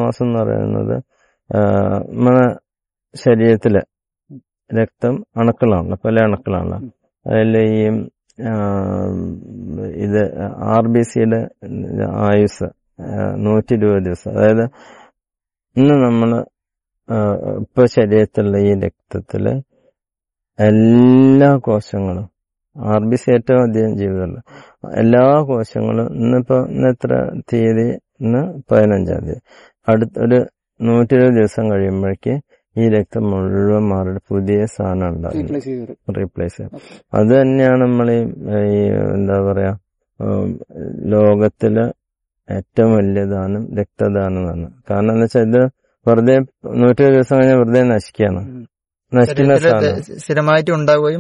രക്തമാസം എന്ന് പറയുന്നത് നമ്മുടെ ശരീരത്തിലെ രക്തം അണുക്കളാണ്, പല അണുക്കളാണ്. അതിൽ ഈ ഇത് RBCയുടെ ആയുസ് 120 ദിവസം. അതായത് ഇന്ന് നമ്മൾ ഇപ്പൊ ശരീരത്തിലുള്ള ഈ രക്തത്തില് എല്ലാ കോശങ്ങളും, RBC ഏറ്റവും അധികം ജീവിതമുള്ള എല്ലാ കോശങ്ങളും ഇന്നെത്ര തീയതി? ഇന്ന് 15-ാം തീയതി. അടുത്തൊരു 120 ദിവസം കഴിയുമ്പോഴേക്ക് ഈ രക്തം മുഴുവൻ മാറി പുതിയ സാധനം ഉണ്ടാകും, റീപ്ലേസ് ചെയ്യും. അത് തന്നെയാണ് നമ്മൾ ഈ എന്താ പറയാ, ലോകത്തിലെ ഏറ്റവും വലിയ ദാനം രക്തദാനം എന്നാണ്. കാരണം എന്താ വെച്ചാൽ ഇത് വെറുതെ 120 ദിവസം കഴിഞ്ഞാൽ വെറുതെ നശിക്കുകയാണ്, നശിക്കുന്ന സാധനം സ്ഥിരമായിട്ട് ഉണ്ടാവുകയും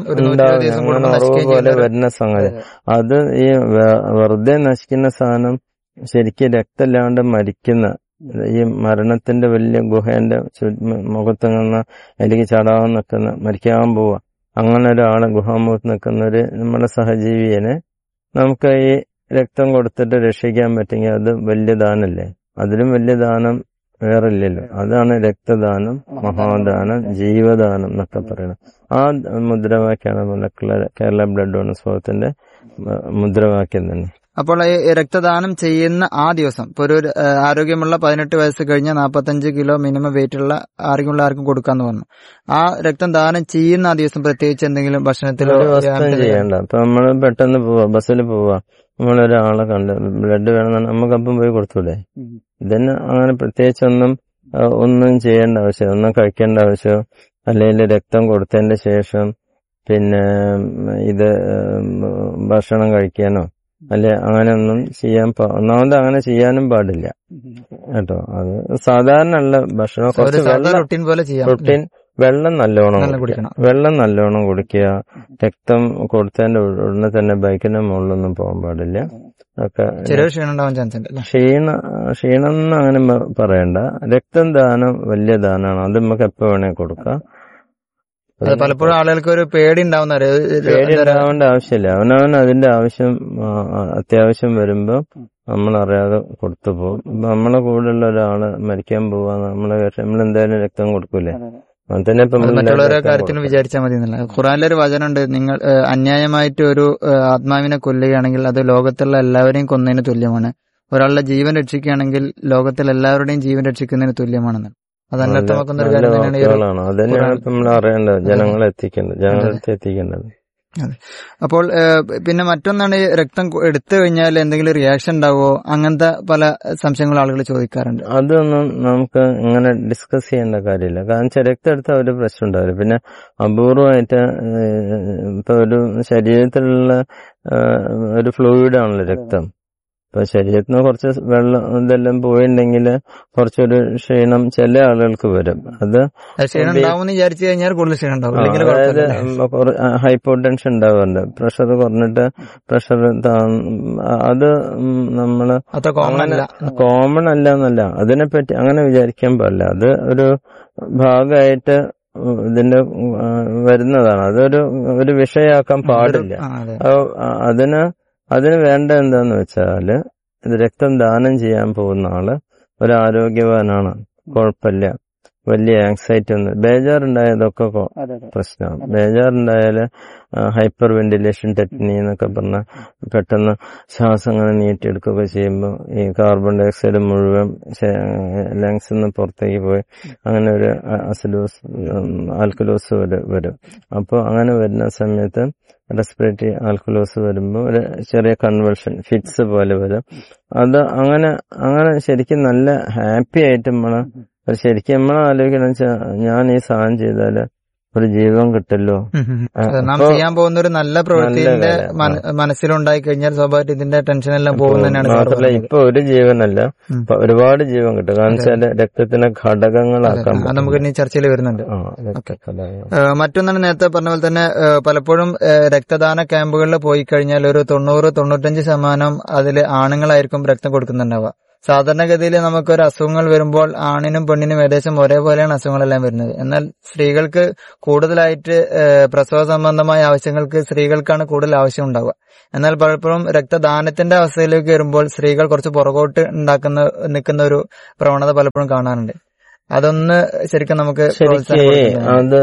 പോലെ വരുന്ന സംഗതി. അത് ഈ വെറുതെ നശിക്കുന്ന സാധനം ശരിക്കും രക്തമില്ലാണ്ട് മരിക്കുന്ന, ഈ മരണത്തിന്റെ വലിയ ഗുഹേന്റെ മുഖത്ത് എനിക്ക് ചടാൻ നിൽക്കുന്ന, മരിക്കാൻ പോവുക, അങ്ങനെ ഒരാളെ ഗുഹാമുഖത്ത് നിൽക്കുന്നൊരു നമ്മുടെ സഹജീവിയെ നമുക്ക് ഈ രക്തം കൊടുത്തിട്ട് രക്ഷിക്കാൻ പറ്റുമെങ്കിൽ അത് വലിയ ദാനല്ലേ? അതിലും വലിയ ദാനം വേറെ ഇല്ലല്ലോ. അതാണ് രക്തദാനം, മഹാദാനം, ജീവദാനം എന്നൊക്കെ പറയുന്നത്. ആ മുദ്രാവാക്യമാണ് കേരള ബ്ലഡ് ഡോണേഴ്സ് ഫോറത്തിന്റെ മുദ്രാവാക്യം തന്നെ. അപ്പോൾ ഈ രക്തദാനം ചെയ്യുന്ന ആ ദിവസം, ഇപ്പൊ ഒരു ആരോഗ്യമുള്ള 18 വയസ്സ് കഴിഞ്ഞ 45 കിലോ മിനിമം വെയിറ്റ് ഉള്ള ആർക്കും കൊടുക്കാന്ന് പറഞ്ഞു. ആ രക്തം ദാനം ചെയ്യുന്ന ആ ദിവസം പ്രത്യേകിച്ച് എന്തെങ്കിലും ഭക്ഷണത്തിലോ ചെയ്യണ്ട. ഇപ്പൊ നമ്മള് പെട്ടെന്ന് പോവാ, ബസ്സിൽ പോവാ, നമ്മളൊരാളെ കണ്ട് ബ്ലഡ് വേണമെന്നാണ് നമുക്കപ്പം പോയി കൊടുത്തൂടെ? ഇതിന് അങ്ങനെ പ്രത്യേകിച്ചൊന്നും ചെയ്യേണ്ട ആവശ്യം, ഒന്നും കഴിക്കേണ്ട ആവശ്യം, അല്ലെങ്കിൽ രക്തം കൊടുത്തതിന്റെ ശേഷം പിന്നെ ഇത് ഭക്ഷണം കഴിക്കാനോ അല്ലെ അങ്ങനെയൊന്നും ചെയ്യാൻ ഒന്നാമത് അങ്ങനെ ചെയ്യാനും പാടില്ല കേട്ടോ. അത് സാധാരണ ഉള്ള ഭക്ഷണം, റൊട്ടീൻ വെള്ളം നല്ലോണം കുടിക്കുക. രക്തം കൊടുത്തതിന്റെ ഉടനെ തന്നെ ബൈക്കിന്റെ മുകളിലൊന്നും പോകാൻ പാടില്ല. ഒക്കെ ക്ഷീണം എന്ന് അങ്ങനെ പറയണ്ട. രക്തം ദാനം വലിയ ദാനമാണ്, അത് നമുക്ക് എപ്പോ വേണേ കൊടുക്കാം. പലപ്പോഴും ആളുകൾക്ക് ഒരു പേടി ഉണ്ടാവേണ്ട ആവശ്യമില്ല. അവനവൻ അതിന്റെ അത്യാവശ്യം വരുമ്പോ നമ്മളറിയാതെ കൊടുത്തു പോകും. നമ്മളെ കൂടെയുള്ള ഒരാള് മരിക്കാൻ പോവാ, നമ്മളെന്തായാലും രക്തം കൊടുക്കൂലേ? മറ്റുള്ളവരുടെ കാര്യത്തിന് വിചാരിച്ചാൽ മതി എന്നല്ല. ഖുറാനിലൊരു വചനമുണ്ട്, നിങ്ങൾ അന്യായമായിട്ട് ഒരു ആത്മാവിനെ കൊല്ലുകയാണെങ്കിൽ അത് ലോകത്തുള്ള എല്ലാവരെയും കൊന്നതിന് തുല്യമാണ്. ഒരാളുടെ ജീവൻ രക്ഷിക്കുകയാണെങ്കിൽ ലോകത്തിൽ എല്ലാവരുടെയും ജീവൻ രക്ഷിക്കുന്നതിന് തുല്യമാണെന്ന്. അതർത്ഥമാക്കുന്ന ഒരു കാര്യം തന്നെയാണ്. അതന്നെയാണ് നമ്മൾ അറിയേണ്ടത്, ജനങ്ങളെ എത്തിക്കേണ്ടത്. അതെ. അപ്പോൾ പിന്നെ മറ്റൊന്നാണ്, രക്തം എടുത്തു കഴിഞ്ഞാൽ എന്തെങ്കിലും റിയാക്ഷൻ ഉണ്ടാവോ? അങ്ങനത്തെ പല സംശയങ്ങളും ആളുകൾ ചോദിക്കാറുണ്ട്. അതൊന്നും നമുക്ക് ഇങ്ങനെ ഡിസ്കസ് ചെയ്യേണ്ട കാര്യമില്ല. കാരണം വെച്ചാൽ രക്തം എടുത്താൽ ഒരു പ്രശ്നം ഉണ്ടാവില്ല. പിന്നെ അപൂർവമായിട്ട് ഇപ്പൊ ഒരു ശരീരത്തിലുള്ള ഒരു ഫ്ലൂയിഡാണല്ലോ രക്തം. ഇപ്പൊ ശരീരത്തിൽ നിന്ന് കുറച്ച് വെള്ളം ഇതെല്ലാം പോയിട്ടുണ്ടെങ്കിൽ കുറച്ചൊരു ക്ഷീണം ചില ആളുകൾക്ക് വരും. അത് ഹൈപ്പോടെൻഷൻ ഉണ്ടാവാറുണ്ട്, പ്രഷർ കുറഞ്ഞിട്ട് പ്രഷർ അത് നമ്മള് കോമൺ അല്ല എന്നല്ല, അതിനെപ്പറ്റി അങ്ങനെ വിചാരിക്കാൻ പാടില്ല. അത് ഒരു ഭാഗമായിട്ട് ഇതിന്റെ വരുന്നതാണ്. അതൊരു വിഷയമാക്കാൻ പാടില്ല. അതിന് വേണ്ട എന്താന്ന് വെച്ചാല്, ഇത് രക്തം ദാനം ചെയ്യാൻ പോകുന്ന ആള് ഒരു ആരോഗ്യവാനാണ്, കുഴപ്പമില്ല, വലിയ ആങ്സൈറ്റി ഒന്നും, ബേജാറുണ്ടായതൊക്കെ പ്രശ്നമാണ്. ബേജാറുണ്ടായാല് ഹൈപ്പർ വെന്റിലേഷൻ ടെക്നി എന്നൊക്കെ പറഞ്ഞ പെട്ടെന്ന് ശ്വാസം അങ്ങനെ നീട്ടിയെടുക്കുകയൊക്കെ ചെയ്യുമ്പോൾ ഈ കാർബൺ ഡൈ ഓക്സൈഡ് മുഴുവൻ ലങ്സിൽ നിന്ന് പുറത്തേക്ക് പോയി അങ്ങനെ ഒരു ആൽക്കലോസ് വരും. അപ്പോൾ അങ്ങനെ വരുന്ന സമയത്ത് റെസ്പിറേറ്ററി ആൽക്കലോസ് വരുമ്പോൾ ഒരു ചെറിയ കൺവൾഷൻ ഫിറ്റ്സ് പോലെ വരും. അത് അങ്ങനെ ശരിക്കും നല്ല ഹാപ്പി ആയിട്ട് ശരിക്കും നമ്മൾ ആലോചിക്കണം വെച്ചാൽ, ഞാൻ ഈ സാധനം ചെയ്താല് ഒരു ജീവൻ കിട്ടല്ലോ. നാം ചെയ്യാൻ പോകുന്ന ഒരു നല്ല പ്രവൃത്തിന്റെ മനസ്സിലുണ്ടായി കഴിഞ്ഞാൽ സ്വാഭാവികമായിട്ട് ഇതിന്റെ ടെൻഷൻ എല്ലാം പോകുന്നതന്നെയാണ്. മാത്രമല്ല ഇപ്പൊ ഒരു ജീവനല്ല, ഒരുപാട് ജീവൻ കിട്ടും. കാരണം വെച്ചാൽ രക്തത്തിന്റെ ഘടകങ്ങളാക്കാൻ നമുക്ക് ഇനി ചർച്ചയിൽ വരുന്നുണ്ട്. മറ്റൊന്നാണ് നേരത്തെ പറഞ്ഞ പോലെ തന്നെ പലപ്പോഴും രക്തദാന ക്യാമ്പുകളിൽ പോയി കഴിഞ്ഞാൽ ഒരു 90-95% അതിൽ ആണുങ്ങളായിരിക്കും രക്തം കൊടുക്കുന്നുണ്ടാവുക. സാധാരണഗതിയിൽ നമുക്കൊരു അസുഖങ്ങൾ വരുമ്പോൾ ആണിനും പെണ്ണിനും ഏകദേശം ഒരേപോലെയാണ് അസുഖങ്ങളെല്ലാം വരുന്നത്. എന്നാൽ സ്ത്രീകൾക്ക് കൂടുതലായിട്ട് പ്രസവ സംബന്ധമായ ആവശ്യങ്ങൾക്ക് സ്ത്രീകൾക്കാണ് കൂടുതൽ ആവശ്യം ഉണ്ടാവുക. എന്നാൽ പലപ്പോഴും രക്തദാനത്തിന്റെ അവസ്ഥയിലേക്ക് വരുമ്പോൾ സ്ത്രീകൾ കുറച്ച് പുറകോട്ട് നിൽക്കുന്ന ഒരു പ്രവണത പലപ്പോഴും കാണാറുണ്ട്. അതൊന്ന് ശരിക്കും നമുക്ക് അത്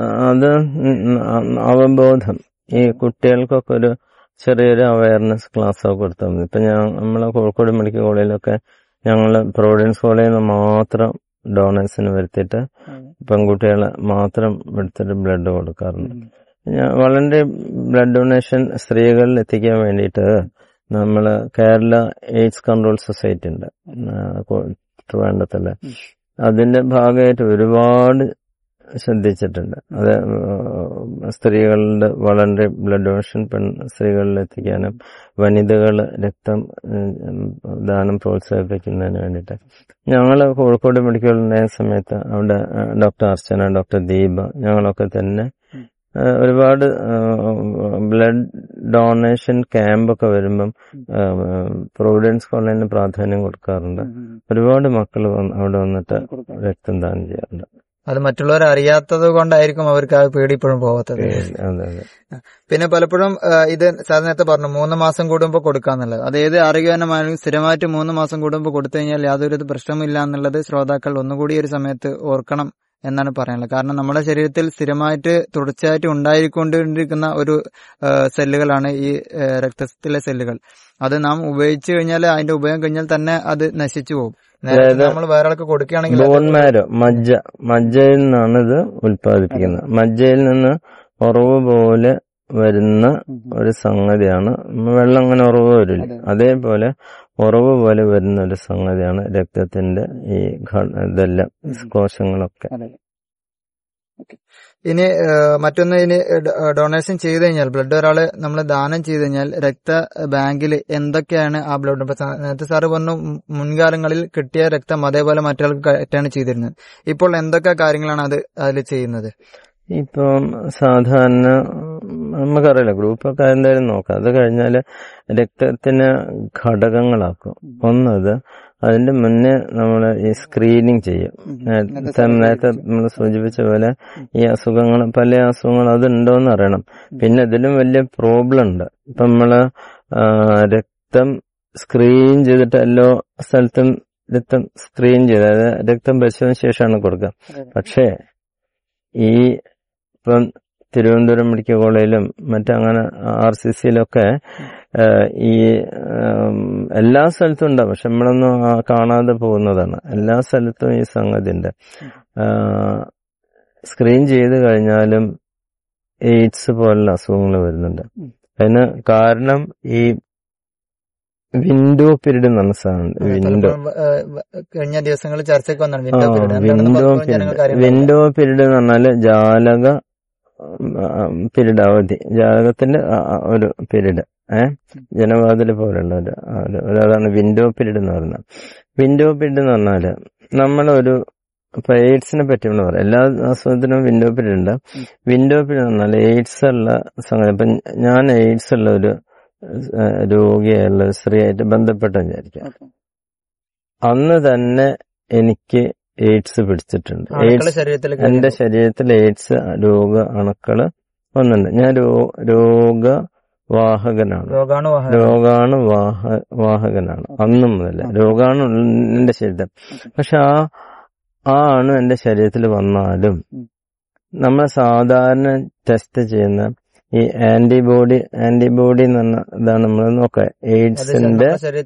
അവബോധം ഈ കുട്ടികൾക്കൊക്കെ ഒരു ചെറിയൊരു അവയർനെസ് ക്ലാസ് ഒക്കെ കൊടുത്താൽ മതി. ഇപ്പൊ നമ്മളെ കോഴിക്കോട് മെഡിക്കൽ കോളേജിലൊക്കെ ഞങ്ങള് പ്രൊവിഡൻസ് കോളേജിൽ നിന്ന് മാത്രം ഡോണേഴ്സിന് വരുത്തിയിട്ട് പെൺകുട്ടികളെ മാത്രം എടുത്തിട്ട് ബ്ലഡ് കൊടുക്കാറുണ്ട്. വളരെ ബ്ലഡ് ഡൊണേഷൻ സ്ത്രീകളിൽ എത്തിക്കാൻ വേണ്ടിയിട്ട് നമ്മള് കേരള എയ്ഡ്സ് കൺട്രോൾ സൊസൈറ്റി ഉണ്ട് ട്രിവാൻഡ്രത്തില്. അതിന്റെ ഭാഗമായിട്ട് ഒരുപാട് ശ്രദ്ധിച്ചിട്ടുണ്ട്. അത് സ്ത്രീകളുടെ വളരെ ബ്ലഡ് ഡൊണേഷൻ സ്ത്രീകളിൽ എത്തിക്കാനും വനിതകൾ രക്തം ദാനം പ്രോത്സാഹിപ്പിക്കുന്നതിന് വേണ്ടിയിട്ട് ഞങ്ങള് കോഴിക്കോട് മെഡിക്കൽ ഉണ്ടായ സമയത്ത് അവിടെ ഡോക്ടർ അർച്ചന, ഡോക്ടർ ദീപ, ഞങ്ങളൊക്കെ തന്നെ ഒരുപാട് ബ്ലഡ് ഡൊണേഷൻ ക്യാമ്പൊക്കെ വരുമ്പം പ്രൊവിഡൻസ് കോളേജിന് പ്രാധാന്യം കൊടുക്കാറുണ്ട്. ഒരുപാട് മക്കൾ അവിടെ വന്നിട്ട് രക്തം ദാനം ചെയ്യാറുണ്ട്. അത് മറ്റുള്ളവർ അറിയാത്തത് കൊണ്ടായിരിക്കും അവർക്ക് ആ പേടി ഇപ്പോഴും പോകാത്തത്. പിന്നെ പലപ്പോഴും ഇത് സാർ നേരത്തെ പറഞ്ഞു 3 മാസം കൂടുമ്പോൾ കൊടുക്കാന്നുള്ളത്. അത് ഏത് ആരോഗ്യവാനായാലും സ്ഥിരമായിട്ട് 3 മാസം കൂടുമ്പോൾ കൊടുത്തു കഴിഞ്ഞാൽ യാതൊരു പ്രശ്നമില്ല എന്നുള്ളത് ശ്രോതാക്കൾ ഒന്നുകൂടി ഒരു സമയത്ത് ഓർക്കണം എന്നാണ് പറയാനുള്ളത്. കാരണം നമ്മുടെ ശരീരത്തിൽ സ്ഥിരമായിട്ട് തുടർച്ചയായിട്ട് ഉണ്ടായിക്കൊണ്ടിരിക്കുന്ന ഒരു സെല്ലുകളാണ് ഈ രക്തത്തിലെ സെല്ലുകൾ. അത് നാം ഉപയോഗിച്ചു കഴിഞ്ഞാൽ അതിന്റെ ഉപയോഗം കഴിഞ്ഞാൽ തന്നെ അത് നശിച്ചു പോകും. നമ്മൾ വേറെ ആൾക്ക് കൊടുക്കുകയാണെങ്കിൽ ബോൺ മാരോ മജ്ജയിൽ നിന്നാണ് ഇത് ഉൽപ്പാദിപ്പിക്കുന്നത്. മജ്ജയിൽ നിന്ന് ഉറവ് പോലെ വരുന്ന ഒരു സംഗതിയാണ്. വെള്ളം അങ്ങനെ ഉറവ് വരില്ല, അതേപോലെ ഉറവ് പോലെ വരുന്ന ഒരു സംഗതിയാണ് രക്തത്തിന്റെ ഈ ഇതെല്ലാം കോശങ്ങളൊക്കെ. ഇനി മറ്റൊന്ന്, ഇനി ഡൊണേഷൻ ചെയ്ത് കഴിഞ്ഞാൽ ബ്ലഡ് ഒരാള് നമ്മൾ ദാനം ചെയ്ത് കഴിഞ്ഞാൽ രക്ത ബാങ്കിൽ എന്തൊക്കെയാണ് ആ ബ്ലഡ്? ഇപ്പൊ നേരത്തെ സാറ് പറഞ്ഞു മുൻകാലങ്ങളിൽ കിട്ടിയ രക്തം അതേപോലെ മറ്റൊരാൾക്ക് കയറ്റാണ് ചെയ്തിരുന്നത്. ഇപ്പോൾ എന്തൊക്കെ കാര്യങ്ങളാണ് അതിൽ ചെയ്യുന്നത്? ഇപ്പം സാധാരണ നമുക്കറിയില്ല, ഗ്രൂപ്പൊക്കെ എന്തായാലും നോക്കാം. അത് കഴിഞ്ഞാല് രക്തത്തിന് ഘടകങ്ങളാക്കും. ഒന്നത് അതിന്റെ മുന്നേ നമ്മൾ ഈ സ്ക്രീനിങ് ചെയ്യും. നേരത്തെ നമ്മൾ സൂചിപ്പിച്ച പോലെ ഈ അസുഖങ്ങൾ, പല അസുഖങ്ങൾ അതുണ്ടോന്ന് അറിയണം. പിന്നെ ഇതിലും വലിയ പ്രോബ്ലം ഉണ്ട്. ഇപ്പൊ നമ്മള് രക്തം സ്ക്രീൻ ചെയ്തിട്ട് എല്ലാ സ്ഥലത്തും രക്തം സ്ക്രീൻ ചെയ്ത്, അതായത് രക്തം പരിശോധന ശേഷമാണ് കൊടുക്കുക. പക്ഷേ ഈ ഇപ്പം തിരുവനന്തപുരം മെഡിക്കൽ കോളേജിലും മറ്റങ്ങനെ RCCയിലൊക്കെ ഈ എല്ലാ സ്ഥലത്തും ഉണ്ടാവും. പക്ഷെ നമ്മളൊന്നും കാണാതെ പോകുന്നതാണ്. എല്ലാ സ്ഥലത്തും ഈ സംഗതി ഉണ്ട്. സ്ക്രീൻ ചെയ്ത് കഴിഞ്ഞാലും എയ്ഡ്സ് പോലുള്ള അസുഖങ്ങൾ വരുന്നുണ്ട്. അതിന് കാരണം ഈ വിൻഡോ പീരീഡ് എന്ന് പറഞ്ഞ സാധനം. കഴിഞ്ഞ ദിവസങ്ങളിൽ ചർച്ചയ്ക്ക് വന്നാണ് വിൻഡോ പീരീഡ് എന്ന് പറഞ്ഞാല് ജാലക പീരീഡ്, അവധി, ജാലകത്തിന്റെ ഒരു പീരീഡ്, ജനവാതില് പോലുള്ള അതാണ് വിൻഡോ പീരീഡ് എന്ന് പറയുന്നത്. വിൻഡോ പീരീഡ് എന്ന് പറഞ്ഞാല് നമ്മളൊരു ഇപ്പൊ എയ്ഡ്സിനെ പറ്റി നമ്മൾ പറയാം. എല്ലാ അസുഖത്തിനും വിൻഡോ പീരീഡ് ഉണ്ട്. വിൻഡോ പീരീഡ് എന്ന് പറഞ്ഞാൽ എയ്ഡ്സ് ഉള്ള സംഗതി. ഇപ്പൊ ഞാൻ എയ്ഡ്സ് ഉള്ള ഒരു രോഗിയായുള്ള സ്ത്രീയായിട്ട് ബന്ധപ്പെട്ടെന്ന് വിചാരിക്കാം. അന്ന് തന്നെ എനിക്ക് എയ്ഡ്സ് പിടിച്ചിട്ടുണ്ട്. എന്റെ ശരീരത്തിൽ എയ്ഡ്സ് രോഗ അണുക്കള് വന്നിട്ടുണ്ട്. ഞാൻ രോഗാണുവാഹകനാണ്. അന്ന് മുതൽ രോഗാണു എന്റെ ശരീരത്തിൽ. പക്ഷെ ആ അണു എന്റെ ശരീരത്തിൽ വന്നാലും നമ്മൾ സാധാരണ ടെസ്റ്റ് ചെയ്യുന്ന ഈ ആന്റിബോഡി എന്ന് പറഞ്ഞ ഇതാണ് നമ്മൾ നോക്കുക. എയ്ഡ്സിന്റെ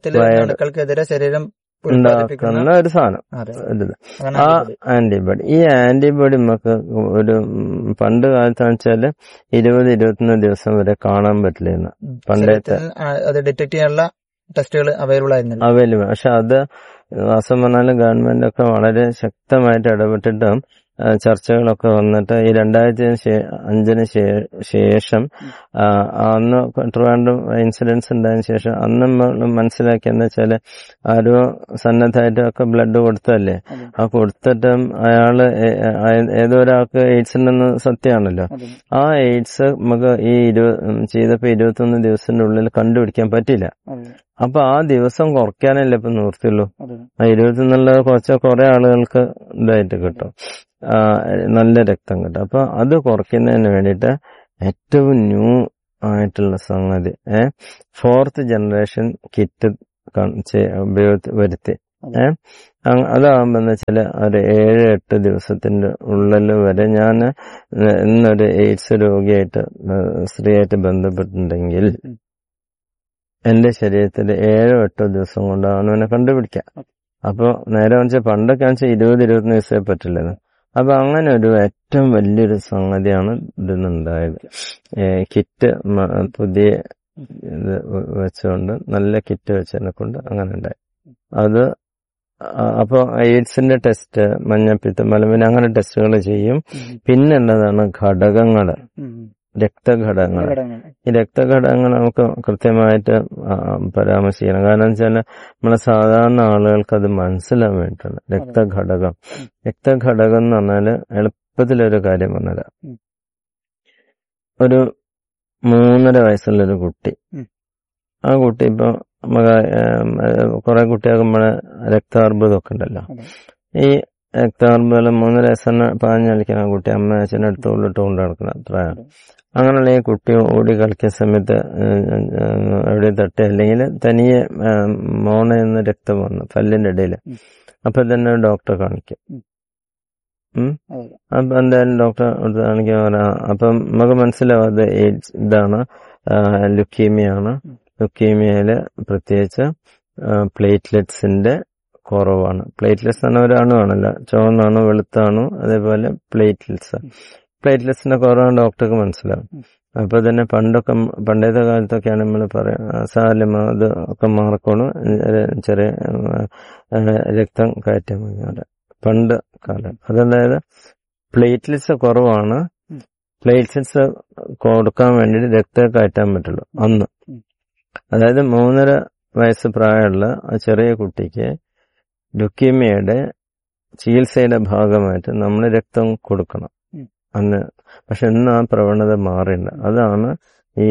ഉണ്ടാക്കുന്ന ഒരു സാധനം, ആ ആന്റിബോഡി. ഈ ആന്റിബോഡി നമുക്ക് ഒരു പണ്ട് കാലത്താന്ന് വെച്ചാല് 20-21 ദിവസം വരെ കാണാൻ പറ്റില്ല. പണ്ടത്തെ ഡിറ്റക്ട് ചെയ്യാനുള്ള ടെസ്റ്റുകൾ അവൈലബിൾ. പക്ഷെ അത് വാസം പറഞ്ഞാലും ഗവൺമെന്റ് ഒക്കെ വളരെ ശക്തമായിട്ട് ഇടപെട്ടിട്ട് ചർച്ചകളൊക്കെ വന്നിട്ട് ഈ 2005 ശേഷം അന്ന് ട്രിവാൻഡ്രം ഇൻസിഡൻസ് ഉണ്ടായതിനു ശേഷം അന്ന് മനസ്സിലാക്കിയെന്ന് വെച്ചാല് ആരോ സന്നദ്ധമായിട്ടൊക്കെ ബ്ലഡ് കൊടുത്തല്ലേ, ആ കൊടുത്തിട്ടും അയാള് ഏതോ ഒരാൾക്ക് എയ്ഡ്സ് ഉണ്ടെന്ന് സത്യമാണല്ലോ. ആ എയ്ഡ്സ് നമുക്ക് ഈ ചെയ്തപ്പോ 21 ദിവസത്തിന്റെ ഉള്ളിൽ കണ്ടുപിടിക്കാൻ പറ്റില്ല. അപ്പൊ ആ ദിവസം കുറയ്ക്കാനല്ലേ ഇപ്പൊ നിവൃത്തിയുള്ളൂ. ആ 20 എന്നുള്ളത് കുറെ ആളുകൾക്ക് ഇതായിട്ട് കിട്ടും, നല്ല രക്തം കിട്ടും. അപ്പൊ അത് കുറയ്ക്കുന്നതിന് വേണ്ടിയിട്ട് ഏറ്റവും ന്യൂ ആയിട്ടുള്ള സംഗതി 4th ജനറേഷൻ കിറ്റ് വരുത്തി. അതാകുമ്പോ എന്ന് വെച്ചാല് ഒരു 7-8 ദിവസത്തിന്റെ ഉള്ളിൽ വരെ ഞാൻ ഇന്നൊരു എയ്ഡ്സ് രോഗിയായിട്ട് സ്ത്രീയായിട്ട് ബന്ധപ്പെട്ടിട്ടുണ്ടെങ്കിൽ എന്റെ ശരീരത്തിൽ 7-8 ദിവസം കൊണ്ട് അവനെ കണ്ടുപിടിക്കാം. അപ്പൊ നേരെ വെച്ചാൽ പണ്ടൊക്കെ വെച്ചാൽ 20-21 ദിവസമേ പറ്റില്ലെന്ന്. അപ്പൊ അങ്ങനെ ഒരു ഏറ്റവും വലിയൊരു സംഗതിയാണ് ഇതിന്നുണ്ടായത്. കിറ്റ് പുതിയ ഇത് വെച്ചുകൊണ്ട്, നല്ല കിറ്റ് വെച്ചതിനെ കൊണ്ട് അങ്ങനെ ഉണ്ടായി. അത് അപ്പൊ എയ്ഡ്സിന്റെ ടെസ്റ്റ്, മഞ്ഞപ്പിത്തം, മലമ്പനി അങ്ങനെ ടെസ്റ്റുകൾ ചെയ്യും. പിന്നുള്ളതാണ് ഘടകങ്ങള്, രക്തഘടകങ്ങൾ. ഈ രക്തഘടകങ്ങൾ നമുക്ക് കൃത്യമായിട്ട് പരാമർശിക്കണം. കാരണം വെച്ചാൽ നമ്മളെ സാധാരണ ആളുകൾക്ക് അത് മനസ്സിലാൻ വേണ്ടിയിട്ടാണ്. രക്തഘടകം എന്ന് പറഞ്ഞാല് എളുപ്പത്തിലൊരു കാര്യം പറഞ്ഞുതരാം. ഒരു 3.5 വയസ്സുള്ളൊരു കുട്ടി, ആ കുട്ടി ഇപ്പൊ കുറെ കുട്ടികൾക്ക് നമ്മളെ രക്താർബുദമൊക്കെ ഉണ്ടല്ലോ. ഈ രക്താർബുദം 3.5 വയസ്സിന് പാഞ്ഞു കളിക്കുന്ന കുട്ടി അമ്മ അച്ഛൻ്റെ അടുത്ത് ഉള്ളിട്ട് കൊണ്ട് നടക്കുന്ന പ്രായം. അങ്ങനെയുള്ള ഈ കുട്ടി ഓടി കളിക്കുന്ന സമയത്ത് എവിടെ തട്ടി, അല്ലെങ്കിൽ തനിയെ മോണയെന്ന് രക്തം വന്നു പല്ലിന്റെ ഇടയിൽ, അപ്പൊ തന്നെ ഡോക്ടറെ കാണിക്കും. അപ്പൊ എന്തായാലും ഡോക്ടറെ കാണിക്കാൻ പറയാം. അപ്പം നമുക്ക് മനസ്സിലാവും അത് എയ്ഡ്സ് ഇതാണ്, ലുക്കീമിയാണ്. ലുക്കീമിയയില് പ്രത്യേകിച്ച് പ്ലേറ്റ്ലെറ്റ്സിന്റെ കുറവാണ്. പ്ലേറ്റ്ലെറ്റ്സ് എന്ന് പറഞ്ഞാൽ ഒരു അണുവാണല്ലോ, ചുവന്നാണോ വെളുത്താണോ, അതേപോലെ പ്ലേറ്റ്ലെറ്റ്സിന്റെ കുറവാണ് ഡോക്ടർക്ക് മനസ്സിലാവും. അപ്പൊ തന്നെ പണ്ടത്തെ കാലത്തൊക്കെയാണ് നമ്മൾ പറയാം സാലം അത് ഒക്കെ മാർക്കോണ് ചെറിയ രക്തം കയറ്റാൻ മതി പണ്ട് കാലം. അതായത് പ്ലേറ്റ്ലെറ്റ്സ് കുറവാണ്, പ്ലേറ്റ്ലെറ്റ്സ് കൊടുക്കാൻ വേണ്ടിയിട്ട് രക്തം കയറ്റാൻ പറ്റുള്ളൂ അന്ന്. അതായത് 3.5 വയസ്സ് പ്രായമുള്ള ആ ചെറിയ കുട്ടിക്ക് ലുക്കീമിയയുടെ ചികിത്സയുടെ ഭാഗമായിട്ട് നമ്മൾ രക്തം കൊടുക്കണം അന്ന്. പക്ഷെ ഇന്ന് ആ പ്രവണത മാറില്ല. അതാണ് ഈ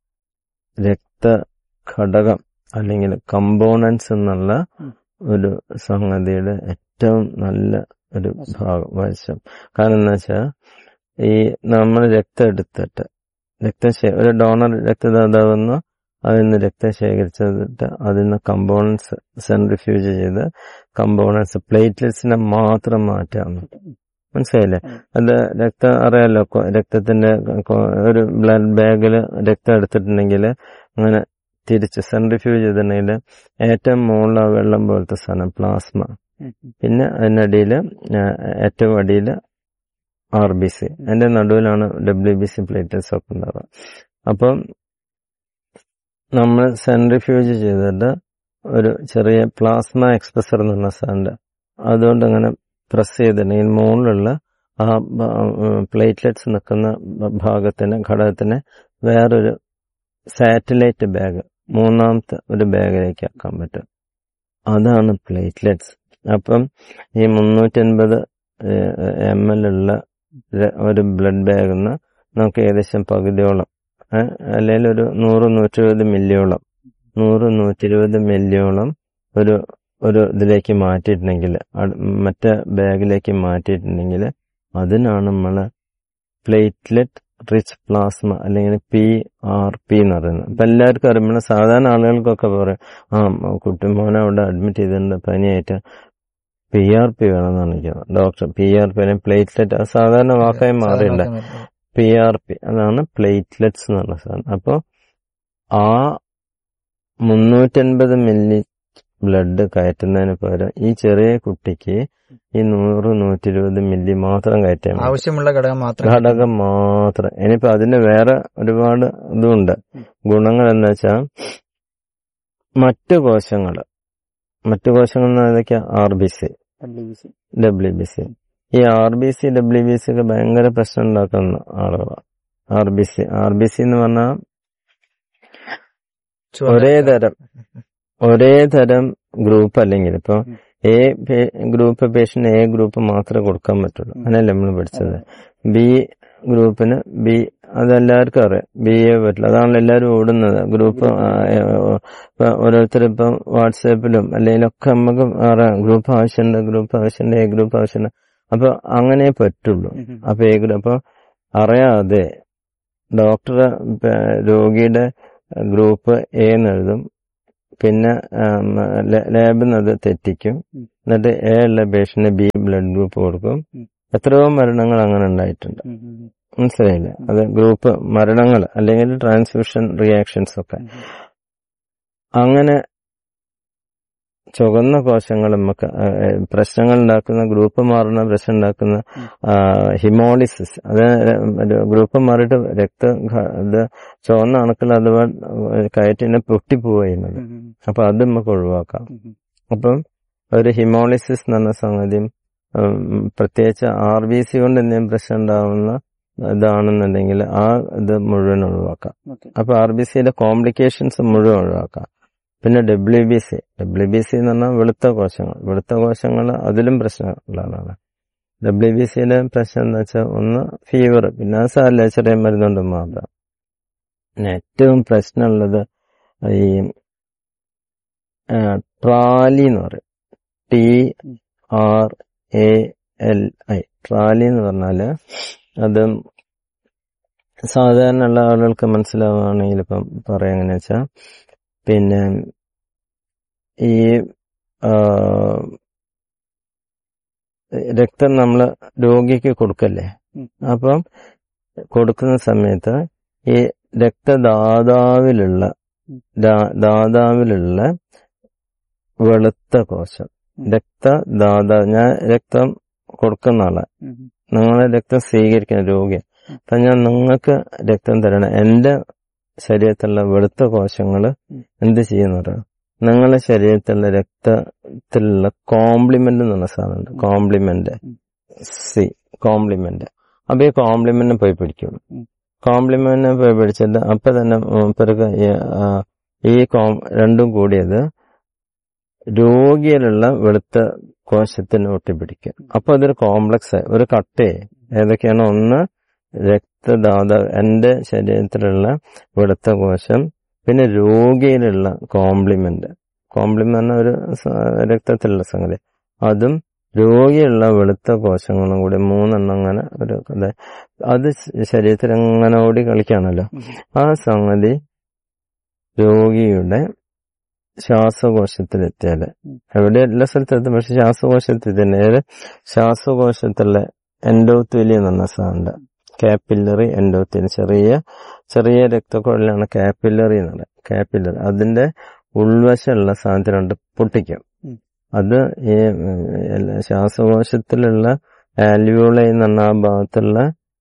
രക്തഘടകം അല്ലെങ്കിൽ കമ്പോണൻസ് എന്നുള്ള ഒരു സംഗതിയുടെ ഏറ്റവും നല്ല ഒരു വശം. കാരണം എന്താ വെച്ചാൽ ഈ നമ്മൾ രക്തം എടുത്തിട്ട് ഒരു ഡോണർ രക്തദാതാവെന്നോ അതിൽ നിന്ന് രക്തം ശേഖരിച്ചിട്ട് അതിൽ നിന്ന് കമ്പോണൻസ് സെൻട്രിഫ്യൂജ് ചെയ്ത് കമ്പോണൻസ് പ്ലേറ്റ്ലെറ്റ്സിനെ മാത്രം മാറ്റാണ്. മനസ്സിലായില്ലേ? അത് രക്തം അറിയാലോ, രക്തത്തിന്റെ ഒരു ബ്ലഡ് ബാഗിൽ രക്തം എടുത്തിട്ടുണ്ടെങ്കിൽ അങ്ങനെ തിരിച്ച് സെൻട്രിഫ്യൂജ് ചെയ്തിട്ടുണ്ടെങ്കിൽ ഏറ്റവും മുകളിൽ വെള്ളം പോലത്തെ സാധനം പ്ലാസ്മ, പിന്നെ അതിനടിയിൽ ഏറ്റവും അടിയിൽ RBC, അതിന്റെ നടുവിലാണ് WBC പ്ലേറ്റ്ലെറ്റ്സ് ഒക്കെ ഉണ്ടാവുക. അപ്പം നമ്മൾ സെൻട്രിഫ്യൂജ് ചെയ്തിട്ട് ഒരു ചെറിയ പ്ലാസ്മ എക്സ്പ്രസർ എന്നുള്ള സാധനം അതുകൊണ്ട് അങ്ങനെ പ്രസ് ചെയ്തിട്ടുണ്ടെങ്കിൽ മുകളിലുള്ള ആ പ്ലേറ്റ്ലെറ്റ്സ് നിൽക്കുന്ന ഘടകത്തിന് വേറൊരു സാറ്റലൈറ്റ് ബാഗ്, മൂന്നാമത്തെ ഒരു ബാഗിലേക്ക് ആക്കാൻ പറ്റും. അതാണ് പ്ലേറ്റ്ലെറ്റ്സ്. അപ്പം ഈ 350 ml ഉള്ള ഒരു ബ്ലഡ് ബാഗിൽ നിന്ന് നമുക്ക് ഏകദേശം പകുതിയോളം, അല്ലെങ്കിൽ ഒരു 100-120 മില്ലിയോളം 100-120 മില്ലിയോളം ഒരു ഇതിലേക്ക് മാറ്റിയിട്ടുണ്ടെങ്കിൽ, മറ്റേ ബാഗിലേക്ക് മാറ്റിയിട്ടുണ്ടെങ്കിൽ അതിനാണ് നമ്മൾ പ്ലേറ്റ്ലെറ്റ് റിച്ച് പ്ലാസ്മ അല്ലെങ്കിൽ PRP എന്ന് പറയുന്നത്. അപ്പൊ എല്ലാവർക്കും അറിയുമ്പോൾ സാധാരണ ആളുകൾക്കൊക്കെ പറയും കുട്ടിമോനെ അവിടെ അഡ്മിറ്റ് ചെയ്തിട്ടുണ്ട് പനിയായിട്ട്, PRP വേണമെന്നാണ് നിൽക്കുന്നത് ഡോക്ടർ. PRP അല്ലെങ്കിൽ പ്ലേറ്റ്ലെറ്റ്, അത് സാധാരണ വാക്കായി മാറിയില്ല. PRP അതാണ് പ്ലേറ്റ്ലെറ്റ്സ് എന്ന് പറഞ്ഞ സാധനം. അപ്പോൾ ആ 350 മില്ലി ബ്ലഡ് കയറ്റുന്നതിന് പകരം ഈ ചെറിയ കുട്ടിക്ക് ഈ 100-120 മില്ലി മാത്രം കയറ്റാൻ ആവശ്യമുള്ള ഘടകം മാത്രം. ഇനിയിപ്പോ അതിന് വേറെ ഒരുപാട് ഇതുണ്ട്, ഗുണങ്ങൾ എന്ന് വെച്ചാൽ മറ്റു കോശങ്ങൾ ഏതൊക്കെയാ? RBC, WBC. ഈ RBC WBC ഒക്കെ ഭയങ്കര പ്രശ്നം ഉണ്ടാക്കുന്ന ആളുകളാണ്. RBC എന്ന് പറഞ്ഞാൽ ഒരേ തരം ഗ്രൂപ്പ്, അല്ലെങ്കിൽ ഇപ്പൊ ഗ്രൂപ്പ് പേഷ്യന്റ് A ഗ്രൂപ്പ് മാത്രമേ കൊടുക്കാൻ പറ്റുള്ളൂ. അങ്ങനെയല്ലേ നമ്മൾ പഠിച്ചത്. B ഗ്രൂപ്പിന് അതെല്ലാവർക്കും അറിയാം. BA പറ്റില്ല. അതാണല്ലോ എല്ലാവരും ഓടുന്നത്. ഗ്രൂപ്പ് ഓരോരുത്തർ ഇപ്പം വാട്സാപ്പിലും അല്ലെങ്കിൽ ഒക്കെ നമുക്ക് അറിയാം. ഗ്രൂപ്പ് ആവശ്യമുണ്ട്, A ഗ്രൂപ്പ് ആവശ്യമുണ്ട്. അപ്പൊ അങ്ങനെ പറ്റുള്ളൂ. അപ്പൊ A ഗ്രൂപ്പ് അപ്പൊ അറിയാതെ ഡോക്ടറെ രോഗിയുടെ ഗ്രൂപ്പ് A എന്ന് എഴുതും. പിന്നെ ലാബിൽ നിന്ന് അത് തെറ്റിക്കും. എന്നിട്ട് A ഉള്ള പേഷ്യന്റിന് B ബ്ലഡ് ഗ്രൂപ്പ് കൊടുക്കും. എത്രയോ മരണങ്ങൾ അങ്ങനെ ഉണ്ടായിട്ടുണ്ട്. മനസ്സിലായില്ല? അത് ഗ്രൂപ്പ് മരണങ്ങൾ അല്ലെങ്കിൽ ട്രാൻസ്ഫ്യൂഷൻ റിയാക്ഷൻസ് ഒക്കെ. അങ്ങനെ ചുവന്ന കോശങ്ങൾ നമുക്ക് പ്രശ്നങ്ങൾ ഉണ്ടാക്കുന്ന, ഗ്രൂപ്പ് മാറുന്ന പ്രശ്നം ഉണ്ടാക്കുന്ന ഹിമോളിസിസ്, അത് ഗ്രൂപ്പ് മാറിയിട്ട് ഇത് ചുവന്ന അണുക്കൾ അഥവാ കയറ്റിനെ പൊട്ടിപ്പോവുക ചെയ്യുന്നത്. അപ്പൊ അത് നമുക്ക് ഒഴിവാക്കാം. അപ്പം ഒരു ഹിമോളിസിസ് എന്ന് പറഞ്ഞ സംഗതിയും പ്രത്യേകിച്ച് RBC കൊണ്ട് എന്തെങ്കിലും പ്രശ്നം ഉണ്ടാവുന്ന ഇതാണെന്നുണ്ടെങ്കിൽ ആ ഇത് മുഴുവൻ ഒഴിവാക്കാം. അപ്പൊ RBCയുടെ കോംപ്ലിക്കേഷൻസ് മുഴുവൻ ഒഴിവാക്കാം. പിന്നെ WBC എന്ന് പറഞ്ഞാൽ വെളുത്ത കോശങ്ങൾ അതിലും പ്രശ്നങ്ങളാണ്. WBCയുടെ പ്രശ്നം എന്ന് വെച്ചാൽ ഒന്ന് ഫീവർ, പിന്നെ സാറില്ല ചെറിയ മരുന്നുകൊണ്ട് മാത്രം. പിന്നെ ഏറ്റവും പ്രശ്നമുള്ളത് ഈ ട്രാലി എന്ന് പറയും. TRALI. ട്രാലി എന്ന് പറഞ്ഞാല് അത് സാധാരണ ഉള്ള ആളുകൾക്ക് മനസ്സിലാവുകയാണെങ്കിൽ ഇപ്പം പറയാം എങ്ങനെയാ വെച്ചാൽ, പിന്നെ ഈ രക്തം നമ്മൾ രോഗിക്ക് കൊടുക്കല്ലേ, അപ്പം കൊടുക്കുന്ന സമയത്ത് ഈ രക്തദാതാവിലുള്ള വെളുത്ത കോശം, ഞാൻ രക്തം കൊടുക്കുന്ന ആളെ, നിങ്ങളെ രക്തം സ്വീകരിക്കുന്ന രോഗി, അപ്പൊ ഞാൻ നിങ്ങൾക്ക് രക്തം തരണം. എന്റെ ശരീരത്തിലുള്ള വെളുത്ത കോശങ്ങള് എന്ത് ചെയ്യുന്നത്, നിങ്ങളുടെ ശരീരത്തിലുള്ള രക്തത്തിലുള്ള കോംപ്ലിമെന്റ് എന്നുള്ള സാധനമുണ്ട്. കോംപ്ലിമെന്റ്. അപ്പൊ ഈ കോംപ്ലിമെന്റിനെ പോയി പിടിക്കുള്ളൂ. കോംപ്ലിമെന്റിനെ പോയി പിടിച്ചിട്ട് അപ്പൊ തന്നെ മൂപ്പർക്ക് ഈ രണ്ടും കൂടിയത് രോഗിയിലുള്ള വെളുത്ത കോശത്തിന് ഒട്ടിപ്പിടിക്കുക. അപ്പൊ അതൊരു കോംപ്ലക്സ്, ഒരു കട്ടയെ ഏതൊക്കെയാണ്, ഒന്ന് രക്തദാതാവ് എന്റെ ശരീരത്തിലുള്ള വെളുത്ത കോശം, പിന്നെ രോഗിയിലുള്ള കോംപ്ലിമെന്റ് ഒരു രക്തത്തിലുള്ള സംഗതി, അതും രോഗിയുള്ള വെളുത്ത കോശങ്ങളും കൂടി 3 അങ്ങനെ ഒരു അത് ശരീരത്തിൽ അങ്ങനെ ഓടി കളിക്കാണല്ലോ. ആ സംഗതി രോഗിയുടെ ശ്വാസകോശത്തിലെത്തിയാല് എവിടെ എല്ലാ സ്ഥലത്തും, പക്ഷെ ശ്വാസകോശത്തിൽ തന്നെ, ശ്വാസകോശത്തിലുള്ള എൻഡോത്തീലി എന്ന് പറഞ്ഞ സാധനം, കാപ്പില്ലറി എൻഡോത്തീലി, ചെറിയ രക്തക്കുഴലാണ് കാപ്പില്ലറി എന്നുള്ളത്. കാപ്പില്ലറി അതിന്റെ ഉൾവശമുള്ള സാധനത്തിനുണ്ട് പൊട്ടിക്കും. അത് ഈ ശ്വാസകോശത്തിലുള്ള ആൽവിയോളൈ എന്ന് പറഞ്ഞ ആ ഭാഗത്തുള്ള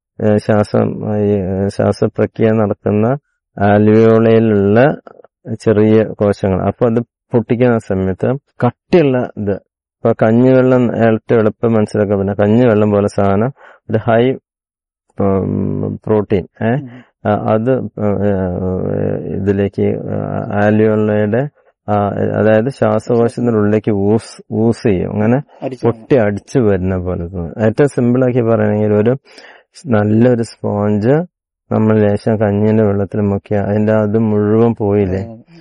ശ്വാസപ്രക്രിയ നടക്കുന്ന ആൽവിയോളയിലുള്ള ചെറിയ കോശങ്ങൾ. അപ്പൊ അത് പൊട്ടിക്കുന്ന സമയത്ത് കട്ടിയുള്ള ഇത്, ഇപ്പൊ കഞ്ഞിവെള്ളം ഏറ്റവും എളുപ്പം മനസ്സിലാക്കാൻ പറ്റുന്ന കഞ്ഞിവെള്ളം പോലെ സാധനം, ഒരു ഹൈ പ്രോട്ടീൻ അത് ഇതിലേക്ക് ആൽവിയോളയുടെ അതായത് ശ്വാസകോശത്തിനുള്ളിലേക്ക് ഊസ് ചെയ്യും, അങ്ങനെ പൊട്ടി അടിച്ചു വരുന്ന പോലെ തോന്നും. ഏറ്റവും സിമ്പിളാക്കി പറയണമെങ്കിൽ ഒരു നല്ലൊരു സ്പോഞ്ച് നമ്മൾ ലേശം കഞ്ഞിന്റെ വെള്ളത്തിൽ മുക്കിയ അതിന്റെ അത് മുഴുവൻ പോയില്ലേ,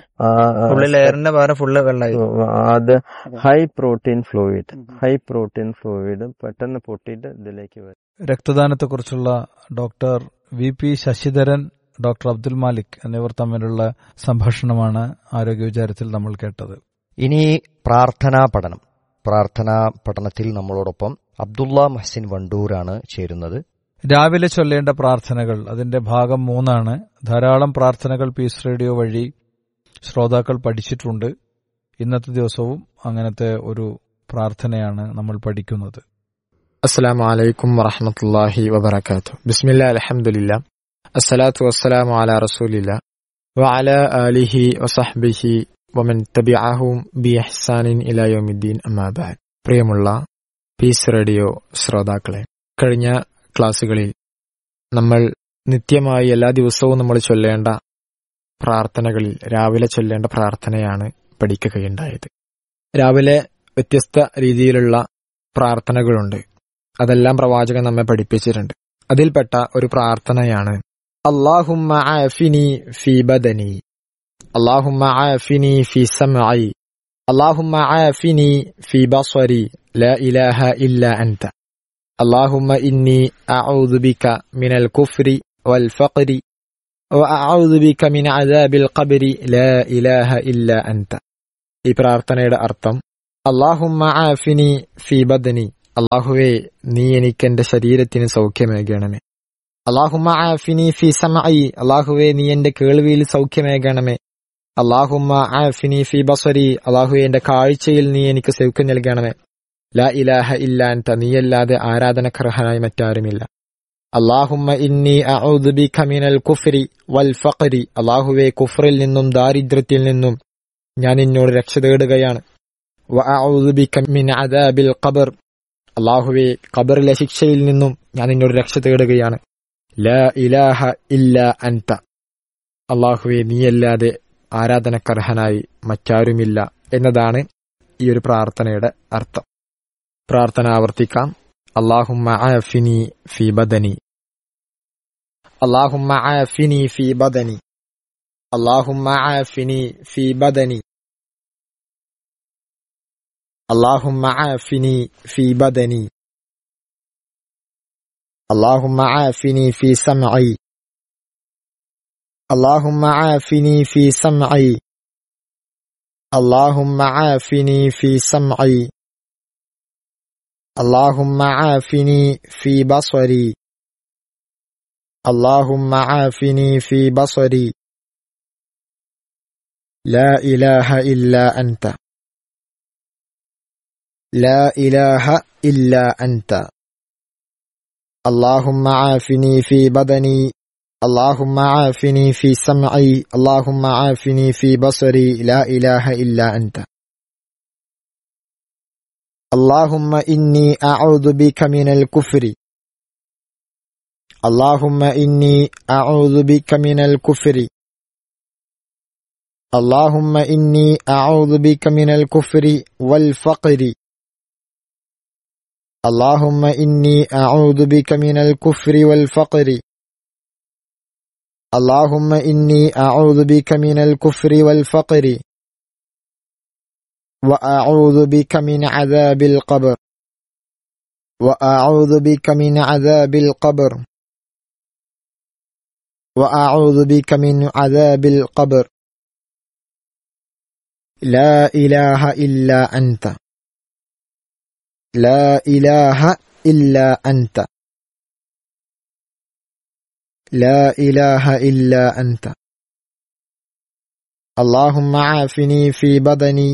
അത് ഹൈ പ്രോട്ടീൻ ഫ്ലൂയിഡ് പെട്ടെന്ന് പൊട്ടിയിട്ട് ഇതിലേക്ക് വരും. രക്തദാനത്തെക്കുറിച്ചുള്ള doctor VP Sasidharan, doctor Abdul Malik എന്നിവർ തമ്മിലുള്ള സംഭാഷണമാണ് ആരോഗ്യ വിചാരത്തിൽ നമ്മൾ കേട്ടത്. ഇനി പ്രാർത്ഥനാ പഠനത്തിൽ നമ്മളോടൊപ്പം അബ്ദുള്ള മഹ്സിൻ വണ്ടൂരാണ് ചേരുന്നത്. രാവിലെ ചൊല്ലേണ്ട പ്രാർത്ഥനകൾ, അതിന്റെ ഭാഗം 3 ധാരാളം പ്രാർത്ഥനകൾ പീസ് റേഡിയോ വഴി ശ്രോതാക്കൾ പഠിച്ചിട്ടുണ്ട്. ഇന്നത്തെ ദിവസവും അങ്ങനത്തെ ഒരു പ്രാർത്ഥനയാണ് നമ്മൾ പഠിക്കുന്നത്. അസ്സലാമു അലൈക്കും വറഹ്മത്തുള്ളാഹി വബറകാതുഹു. ബിസ്മില്ലാ അൽഹംദുലില്ലാ അസ്സലാത്തു വസ്സലാമു അലാ റസൂലില്ലാ വഅലാ ആലിഹി വസഹ്ബിഹി വമൻ തബിഅഹും ബിഇഹ്സാനിൻ ഇലാ യൗമിദ്ദീൻ അമ്മാ ബഅദ്. പ്രിയമുള്ള പീസ് റേഡിയോ ശ്രോതാക്കളെ, കഴിഞ്ഞ ക്ലാസുകളിൽ നമ്മൾ നിത്യമായി എല്ലാ ദിവസവും നമ്മൾ ചൊല്ലേണ്ട പ്രാർത്ഥനകളിൽ രാവിലെ ചൊല്ലേണ്ട പ്രാർത്ഥനയാണ് പഠിക്കുകയുണ്ടായത്. രാവിലെ വ്യത്യസ്ത രീതിയിലുള്ള പ്രാർത്ഥനകളുണ്ട്, അതെല്ലാം പ്രവാചകൻ നമ്മെ പഠിപ്പിച്ചിട്ടുണ്ട്. അതിൽപ്പെട്ട ഒരു പ്രാർത്ഥനയാണ് اللهم عافني في بدني اللهم عافني في سمعي اللهم عافني في بصري لا إله إلا أنت اللهم إني أعوذ بك من الكفر والفقر وأعوذ بك من عذاب القبر لا إله إلا أنت. ഈ പ്രാർത്ഥനയുടെ അർത്ഥം അല്ലാഹുമ്മ ആഫിനി ഫീ ബദനി, അല്ലാഹുവേ നീ എനിക്ക് എന്റെ ശരീരത്തിന് സൗഖ്യമേകണമേ. അല്ലാഹുമ്മ ആഫിനി ഫീ സമഇ, അല്ലാഹുവേ നീ എന്റെ കേൾവിയിൽ സൗഖ്യമേകണമേ. അല്ലാഹുമ്മ ആഫിനി ഫീ ബസരി, അല്ലാഹുവേ എന്റെ കാഴ്ചയിൽ നീ എനിക്ക് സൗഖ്യം നൽകണമേ. ലാ ഇലാഹ ഇല്ലാ അൻത, നീയല്ലാതെ ആരാധനക്കർഹനായി മറ്റാരുമില്ല. അല്ലാഹുമ്മ ഇന്നി അഊദു ബിക മിനൽ കുഫ്രി വൽ ഫഖരി, അല്ലാഹുവേ കുഫ്റിൽ നിന്നും ദാരിദ്ര്യത്തിൽ നിന്നും ഞാൻ നിന്നോട് രക്ഷ തേടുകയാണ്. വഅഊദു ബിക മിൻ അദാബിൽ ഖബർ, അല്ലാഹുവേ ഖബറിലെ ശിക്ഷയിൽ നിന്നും ഞാൻ നിന്നോട് രക്ഷ തേടുകയാണ്. ലാ ഇലാഹ ഇല്ലാ അൻത, അല്ലാഹുവേ നീയല്ലാതെ ആരാധനക്കർഹനായി മറ്റാരുമില്ല എന്നതാണ് ഈ ഒരു പ്രാർത്ഥനയുടെ അർത്ഥം. പ്രാർത്ഥന ആവർത്തിക്കാം. അല്ലാഹുമ്മ ആഫിനി ഫീ ബദനി അല്ലാഹുമ്മ ആഫിനി ഫീ ബദനി അല്ലാഹുമ്മ ആഫിനി ഫീ ബദനി അല്ലാഹുമ്മ ആഫിനി ഫീ ബദനി അല്ലാഹുമ്മ ആഫിനി ഫീ സമഇ അല്ലാഹുമ്മ ആഫിനി ഫീ സമഇ അല്ലാഹുമ്മ ആഫിനി ഫീ സമഇ اللهم عافني في بصري اللهم عافني في بصري لا إله إلا أنت لا إله إلا أنت اللهم عافني في بدني اللهم عافني في سمعي اللهم عافني في بصري لا إله إلا أنت اللهم إني أعوذ بك من الكفر اللهم إني أعوذ بك من الكفر اللهم إني أعوذ بك من الكفر والفقر اللهم إني أعوذ بك من الكفر والفقر اللهم إني أعوذ بك من الكفر والفقر وأعوذ بك من عذاب القبر وأعوذ بك من عذاب القبر وأعوذ بك من عذاب القبر لا إله إلا أنت لا إله إلا أنت لا إله إلا أنت اللهم عافني في بدني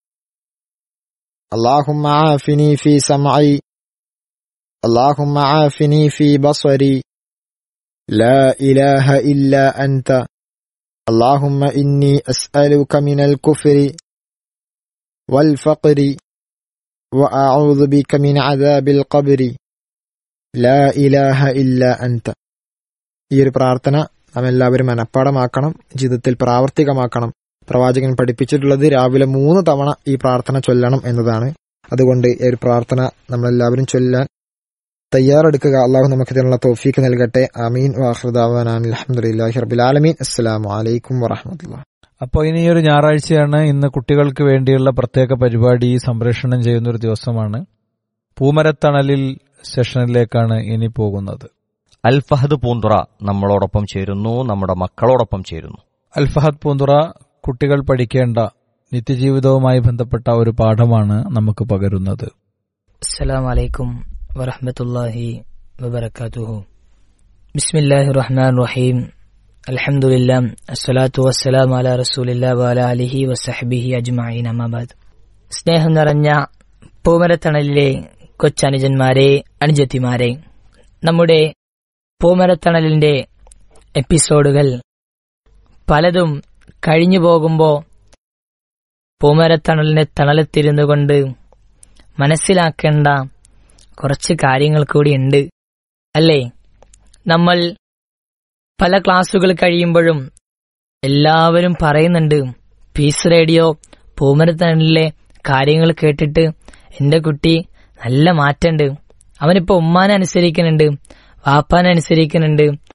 اللهم عافني في سمعي اللهم عافني في بصري لا إله إلا أنت اللهم إني أسألك من الكفر والفقر وأعوذ بك من عذاب القبر لا إله إلا أنت. ഈ ഒരു പ്രാർത്ഥന നാം എല്ലാവരും മനഃപ്പാടമാക്കണം, ജീവിതത്തിൽ പ്രാവർത്തികമാക്കണം. പ്രവാചകൻ പഠിപ്പിച്ചിട്ടുള്ളത് രാവിലെ 3 തവണ ഈ പ്രാർത്ഥന ചൊല്ലണം എന്നതാണ്. അതുകൊണ്ട് ഈ ഒരു പ്രാർത്ഥന നമ്മളെല്ലാവരും ചൊല്ലാൻ തയ്യാറെടുക്കുക. അള്ളാഹു നമുക്ക് ഇതിനുള്ള തൗഫീഖ് നൽകട്ടെ. ആമീൻ. വആഖിറു ദഅവാനാ അൽഹംദുലില്ലാഹി റബ്ബിൽ ആലമീൻ. അസ്സലാമു അലൈക്കും വറഹ്മത്തുള്ളാഹി. അപ്പോൾ ഇനി ഒരു ഞായറാഴ്ചയാണ്. ഇന്ന് കുട്ടികൾക്ക് വേണ്ടിയുള്ള പ്രത്യേക പരിപാടി സംപ്രേഷണം ചെയ്യുന്ന ഒരു ദിവസമാണ്. പൂമരത്തണലിൽ സെഷനിലേക്കാണ് ഇനി പോകുന്നത്. അൽ ഫഹദ് പൂന്തുറ നമ്മളോടൊപ്പം ചേരുന്നു, നമ്മുടെ മക്കളോടൊപ്പം ചേരുന്നു. അൽ ഫഹദ് പൂന്തുറ കുട്ടികൾ പഠിക്കേണ്ട നിത്യജീവിതവുമായി ബന്ധപ്പെട്ട ഒരു പാഠമാണ് നമുക്ക് പകരുന്നത്. അസ്സലാമു അലൈക്കും വറഹ്മത്തുള്ളാഹി വബറകാതുഹു. ബിസ്മില്ലാഹിർ റഹ്മാനിർ റഹീം. അൽഹംദുലില്ലാഹ് അസ്സലാത്തു വസ്സലാമു അലാ റസൂലില്ലാഹി വഅലാ ആലിഹി വസഹ്ബിഹി അജ്മഈൻ. അമ്മാ ബഅദ്. സ്നേഹം നിറഞ്ഞ പൂമരത്തണലിലെ കൊച്ചനുജന്മാരെ, അനുജത്തിമാരെ, നമ്മുടെ പൂമരത്തണലിന്റെ എപ്പിസോഡുകൾ പലതും കഴിഞ്ഞു പോകുമ്പോൾ പൂമരത്തണലിന്റെ തണലത്തിരുന്നു കൊണ്ട് മനസ്സിലാക്കേണ്ട കുറച്ച് കാര്യങ്ങൾ കൂടിയുണ്ട്, അല്ലേ? നമ്മൾ പല ക്ലാസുകൾ കഴിയുമ്പോഴും എല്ലാവരും പറയുന്നുണ്ട്, പീസ് റേഡിയോ പൂമരത്തണലിലെ കാര്യങ്ങൾ കേട്ടിട്ട് എന്റെ കുട്ടി നല്ല മാറ്റമുണ്ട്, അവനിപ്പോ ഉമ്മാനെ അനുസരിക്കുന്നുണ്ട്, വാപ്പാനെ അനുസരിക്കുന്നുണ്ട്,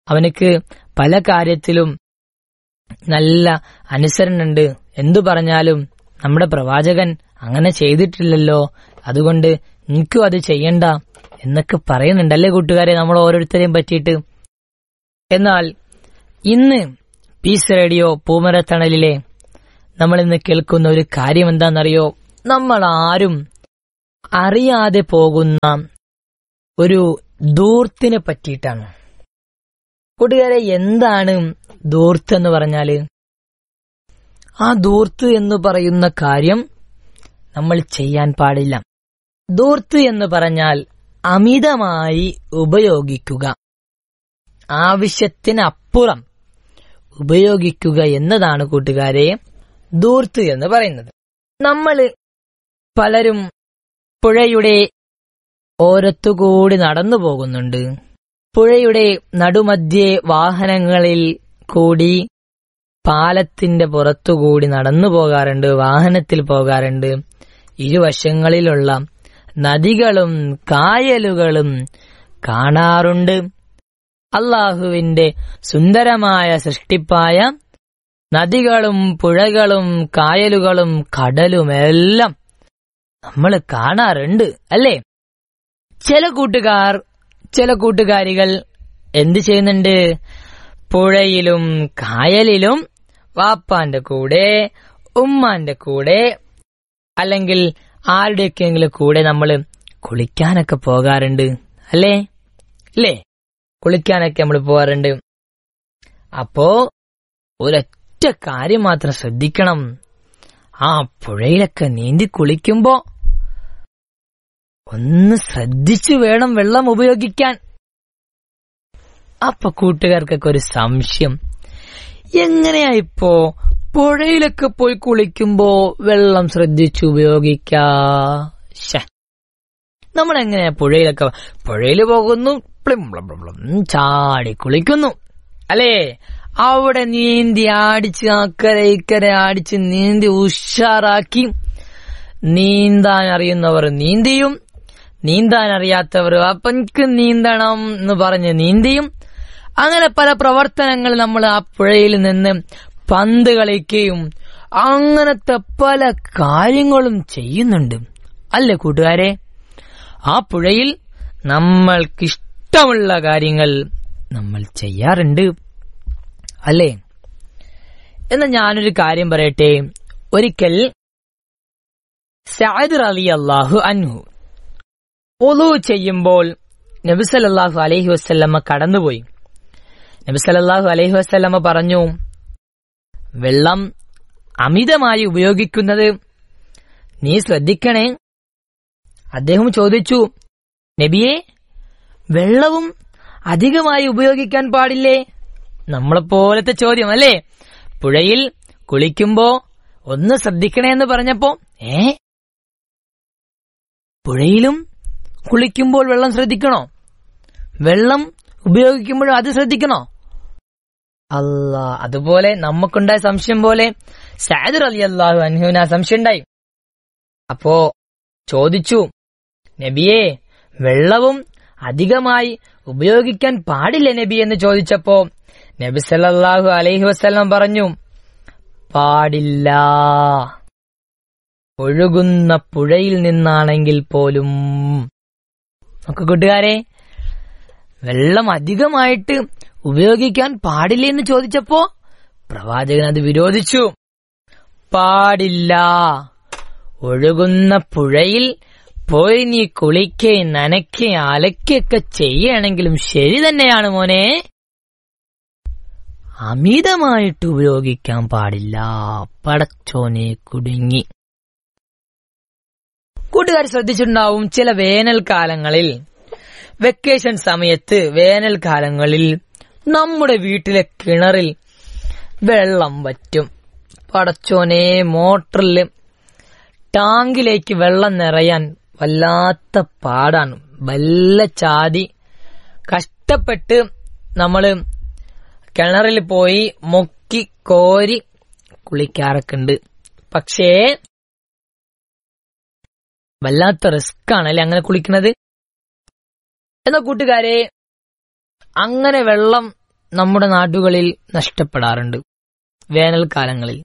അവനക്ക് പല കാര്യത്തിലും നല്ല അനുസരണുണ്ട്. എന്തു പറഞ്ഞാലും നമ്മുടെ പ്രവാചകൻ അങ്ങനെ ചെയ്തിട്ടില്ലല്ലോ, അതുകൊണ്ട് എനിക്കും അത് ചെയ്യണ്ട എന്നൊക്കെ പറയുന്നുണ്ടല്ലേ കൂട്ടുകാരെ, നമ്മൾ ഓരോരുത്തരെയും പറ്റിയിട്ട്. എന്നാൽ ഇന്ന് പീസ് റേഡിയോ പൂമരത്തണലിലെ നമ്മൾ ഇന്ന് കേൾക്കുന്ന ഒരു കാര്യം എന്താണെന്നറിയോ? നമ്മൾ ആരും അറിയാതെ പോകുന്ന ഒരു ധൂർത്തിനെ പറ്റിയിട്ടാണ്. കൂട്ടുകാരെ, എന്താണ് ധൂർത്ത് എന്ന് പറഞ്ഞാല്? ആ ധൂർത്ത് എന്ന് പറയുന്ന കാര്യം നമ്മൾ ചെയ്യാൻ പാടില്ല. ധൂർത്ത് എന്ന് പറഞ്ഞാൽ അമിതമായി ഉപയോഗിക്കുക, ആവശ്യത്തിനപ്പുറം ഉപയോഗിക്കുക എന്നതാണ് കൂട്ടുകാരെ ധൂർത്ത് എന്ന് പറയുന്നത്. നമ്മൾ പലരും പുഴയുടെ ഓരത്തുകൂടി നടന്നു പോകുന്നുണ്ട്. പുഴയുടെ നടുമധ്യേ വാഹനങ്ങളിൽ കൂടി, പാലത്തിന്റെ പുറത്തുകൂടി നടന്നു പോകാറുണ്ട്, വാഹനത്തിൽ പോകാറുണ്ട്. ഇരുവശങ്ങളിലുള്ള നദികളും കായലുകളും കാണാറുണ്ട്. അല്ലാഹുവിന്റെ സുന്ദരമായ സൃഷ്ടിപ്പായ നദികളും പുഴകളും കായലുകളും കടലുമെല്ലാം നമ്മൾ കാണാറുണ്ട്, അല്ലേ? ചില കൂട്ടുകാരികൾ എന്ത് ചെയ്യുന്നുണ്ട്? പുഴയിലും കായലിലും വാപ്പാന്റെ കൂടെ, ഉമ്മാന്റെ കൂടെ, അല്ലെങ്കിൽ ആരുടെയൊക്കെയെങ്കിലും കൂടെ നമ്മൾ കുളിക്കാനൊക്കെ പോകാറുണ്ട്, അല്ലേ? കുളിക്കാനൊക്കെ നമ്മൾ പോകാറുണ്ട്. അപ്പോ ഒരൊറ്റ കാര്യം മാത്രം ശ്രദ്ധിക്കണം. ആ പുഴയിലൊക്കെ നീന്തി കുളിക്കുമ്പോ ഒന്ന് ശ്രദ്ധിച്ചു വേണം വെള്ളം ഉപയോഗിക്കാൻ. അപ്പൊ കൂട്ടുകാർക്കൊക്കെ ഒരു സംശയം, എങ്ങനെയാ പുഴയിലൊക്കെ പോയി കുളിക്കുമ്പോ വെള്ളം ശ്രദ്ധിച്ചു ഉപയോഗിക്കാ? നമ്മളെങ്ങനെയാ പുഴയിൽ പോകുന്നു, ചാടി കുളിക്കുന്നു, അല്ലേ? അവിടെ നീന്തി അടിച്ച് അക്കരെ ഇക്കരെ അടിച്ച് നീന്തി ഉഷാറാക്കി, നീന്താൻ അറിയുന്നവർ നീന്തിയും, നീന്താൻ അറിയാത്തവർ അപ്പൻക്ക് നീന്തണം എന്ന് പറഞ്ഞ് നീന്തിയും, അങ്ങനെ പല പ്രവർത്തനങ്ങൾ നമ്മൾ ആ പുഴയിൽ നിന്ന് പന്ത് കളിക്കുകയും അങ്ങനത്തെ പല കാര്യങ്ങളും ചെയ്യുന്നുണ്ട്, അല്ലേ കൂട്ടുകാരെ? ആ പുഴയിൽ നമ്മൾക്കിഷ്ടമുള്ള കാര്യങ്ങൾ നമ്മൾ ചെയ്യാറുണ്ട്, അല്ലേ? എന്നാൽ ഞാനൊരു കാര്യം പറയട്ടെ. ഒരിക്കൽ സഅദ് റളിയല്ലാഹു അൻഹു വുളു ചെയ്യുമ്പോൾ നബി സല്ലല്ലാഹു അലൈഹി വസല്ലമ കടന്നുപോയി. നബി സല്ലല്ലാഹു അലൈഹി വസല്ലമ പറഞ്ഞു, വെള്ളം അമിതമായി ഉപയോഗിക്കുന്നത് നീ ശ്രദ്ധിക്കണേ. അദ്ദേഹം ചോദിച്ചു, നബിയെ, വെള്ളവും അധികമായി ഉപയോഗിക്കാൻ പാടില്ലേ? നമ്മളെപ്പോലത്തെ ചോദ്യം, അല്ലേ? പുഴയിൽ കുളിക്കുമ്പോ ഒന്ന് ശ്രദ്ധിക്കണേ എന്ന് പറഞ്ഞപ്പോ, പുഴയിലും കുളിക്കുമ്പോൾ വെള്ളം ശ്രദ്ധിക്കണോ? വെള്ളം ഉപയോഗിക്കുമ്പോഴും അത് ശ്രദ്ധിക്കണോ? അല്ലാ, അതുപോലെ നമുക്കുണ്ടായ സംശയം പോലെ സഅദ് റളിയല്ലാഹു അൻഹുവിന് ആ സംശയം ഉണ്ടായി. അപ്പോ ചോദിച്ചു, നബിയെ, വെള്ളവും അധികമായി ഉപയോഗിക്കാൻ പാടില്ല നബി എന്ന് ചോദിച്ചപ്പോ നബി സല്ലല്ലാഹു അലൈഹി വസല്ലം പറഞ്ഞു, പാടില്ല. ഒഴുകുന്ന പുഴയിൽ നിന്നാണെങ്കിൽ പോലും. നമുക്ക് കൂട്ടുകാരെ, വെള്ളം അധികമായിട്ട് ഉപയോഗിക്കാൻ പാടില്ല എന്ന് ചോദിച്ചപ്പോ പ്രവാചകൻ അത് വിരോധിച്ചു. പാടില്ല. ഒഴുകുന്ന പുഴയിൽ പോയി നീ കുളിക്കേ, നനയ്ക്കേ, അലക്കൊക്കെ ചെയ്യണമെങ്കിലും ശരി തന്നെയാണ് മോനെ, അമിതമായിട്ട് ഉപയോഗിക്കാൻ പാടില്ല. പടച്ചോനെ കുടുങ്ങി. കൂട്ടുകാർ ശ്രദ്ധിച്ചിട്ടുണ്ടാവും, ചില വേനൽക്കാലങ്ങളിൽ, വെക്കേഷൻ സമയത്ത് വേനൽക്കാലങ്ങളിൽ നമ്മുടെ വീട്ടിലെ കിണറിൽ വെള്ളം വറ്റും. പടച്ചോനെ, മോട്ടറിൽ ടാങ്കിലേക്ക് വെള്ളം നിറയാൻ വല്ലാത്ത പാടാണ്. വല്ല ചാതി കഷ്ടപ്പെട്ട് നമ്മള് കിണറിൽ പോയി മുക്കി കോരി കുളിക്കാറൊക്കെ ഉണ്ട്. പക്ഷേ വല്ലാത്ത റിസ്ക് ആണല്ലേ അങ്ങനെ കുളിക്കുന്നത്. എന്നാൽ കൂട്ടുകാരെ, അങ്ങനെ വെള്ളം നമ്മുടെ നാടുകളിൽ നഷ്ടപ്പെടാറുണ്ട് വേനൽക്കാലങ്ങളിൽ.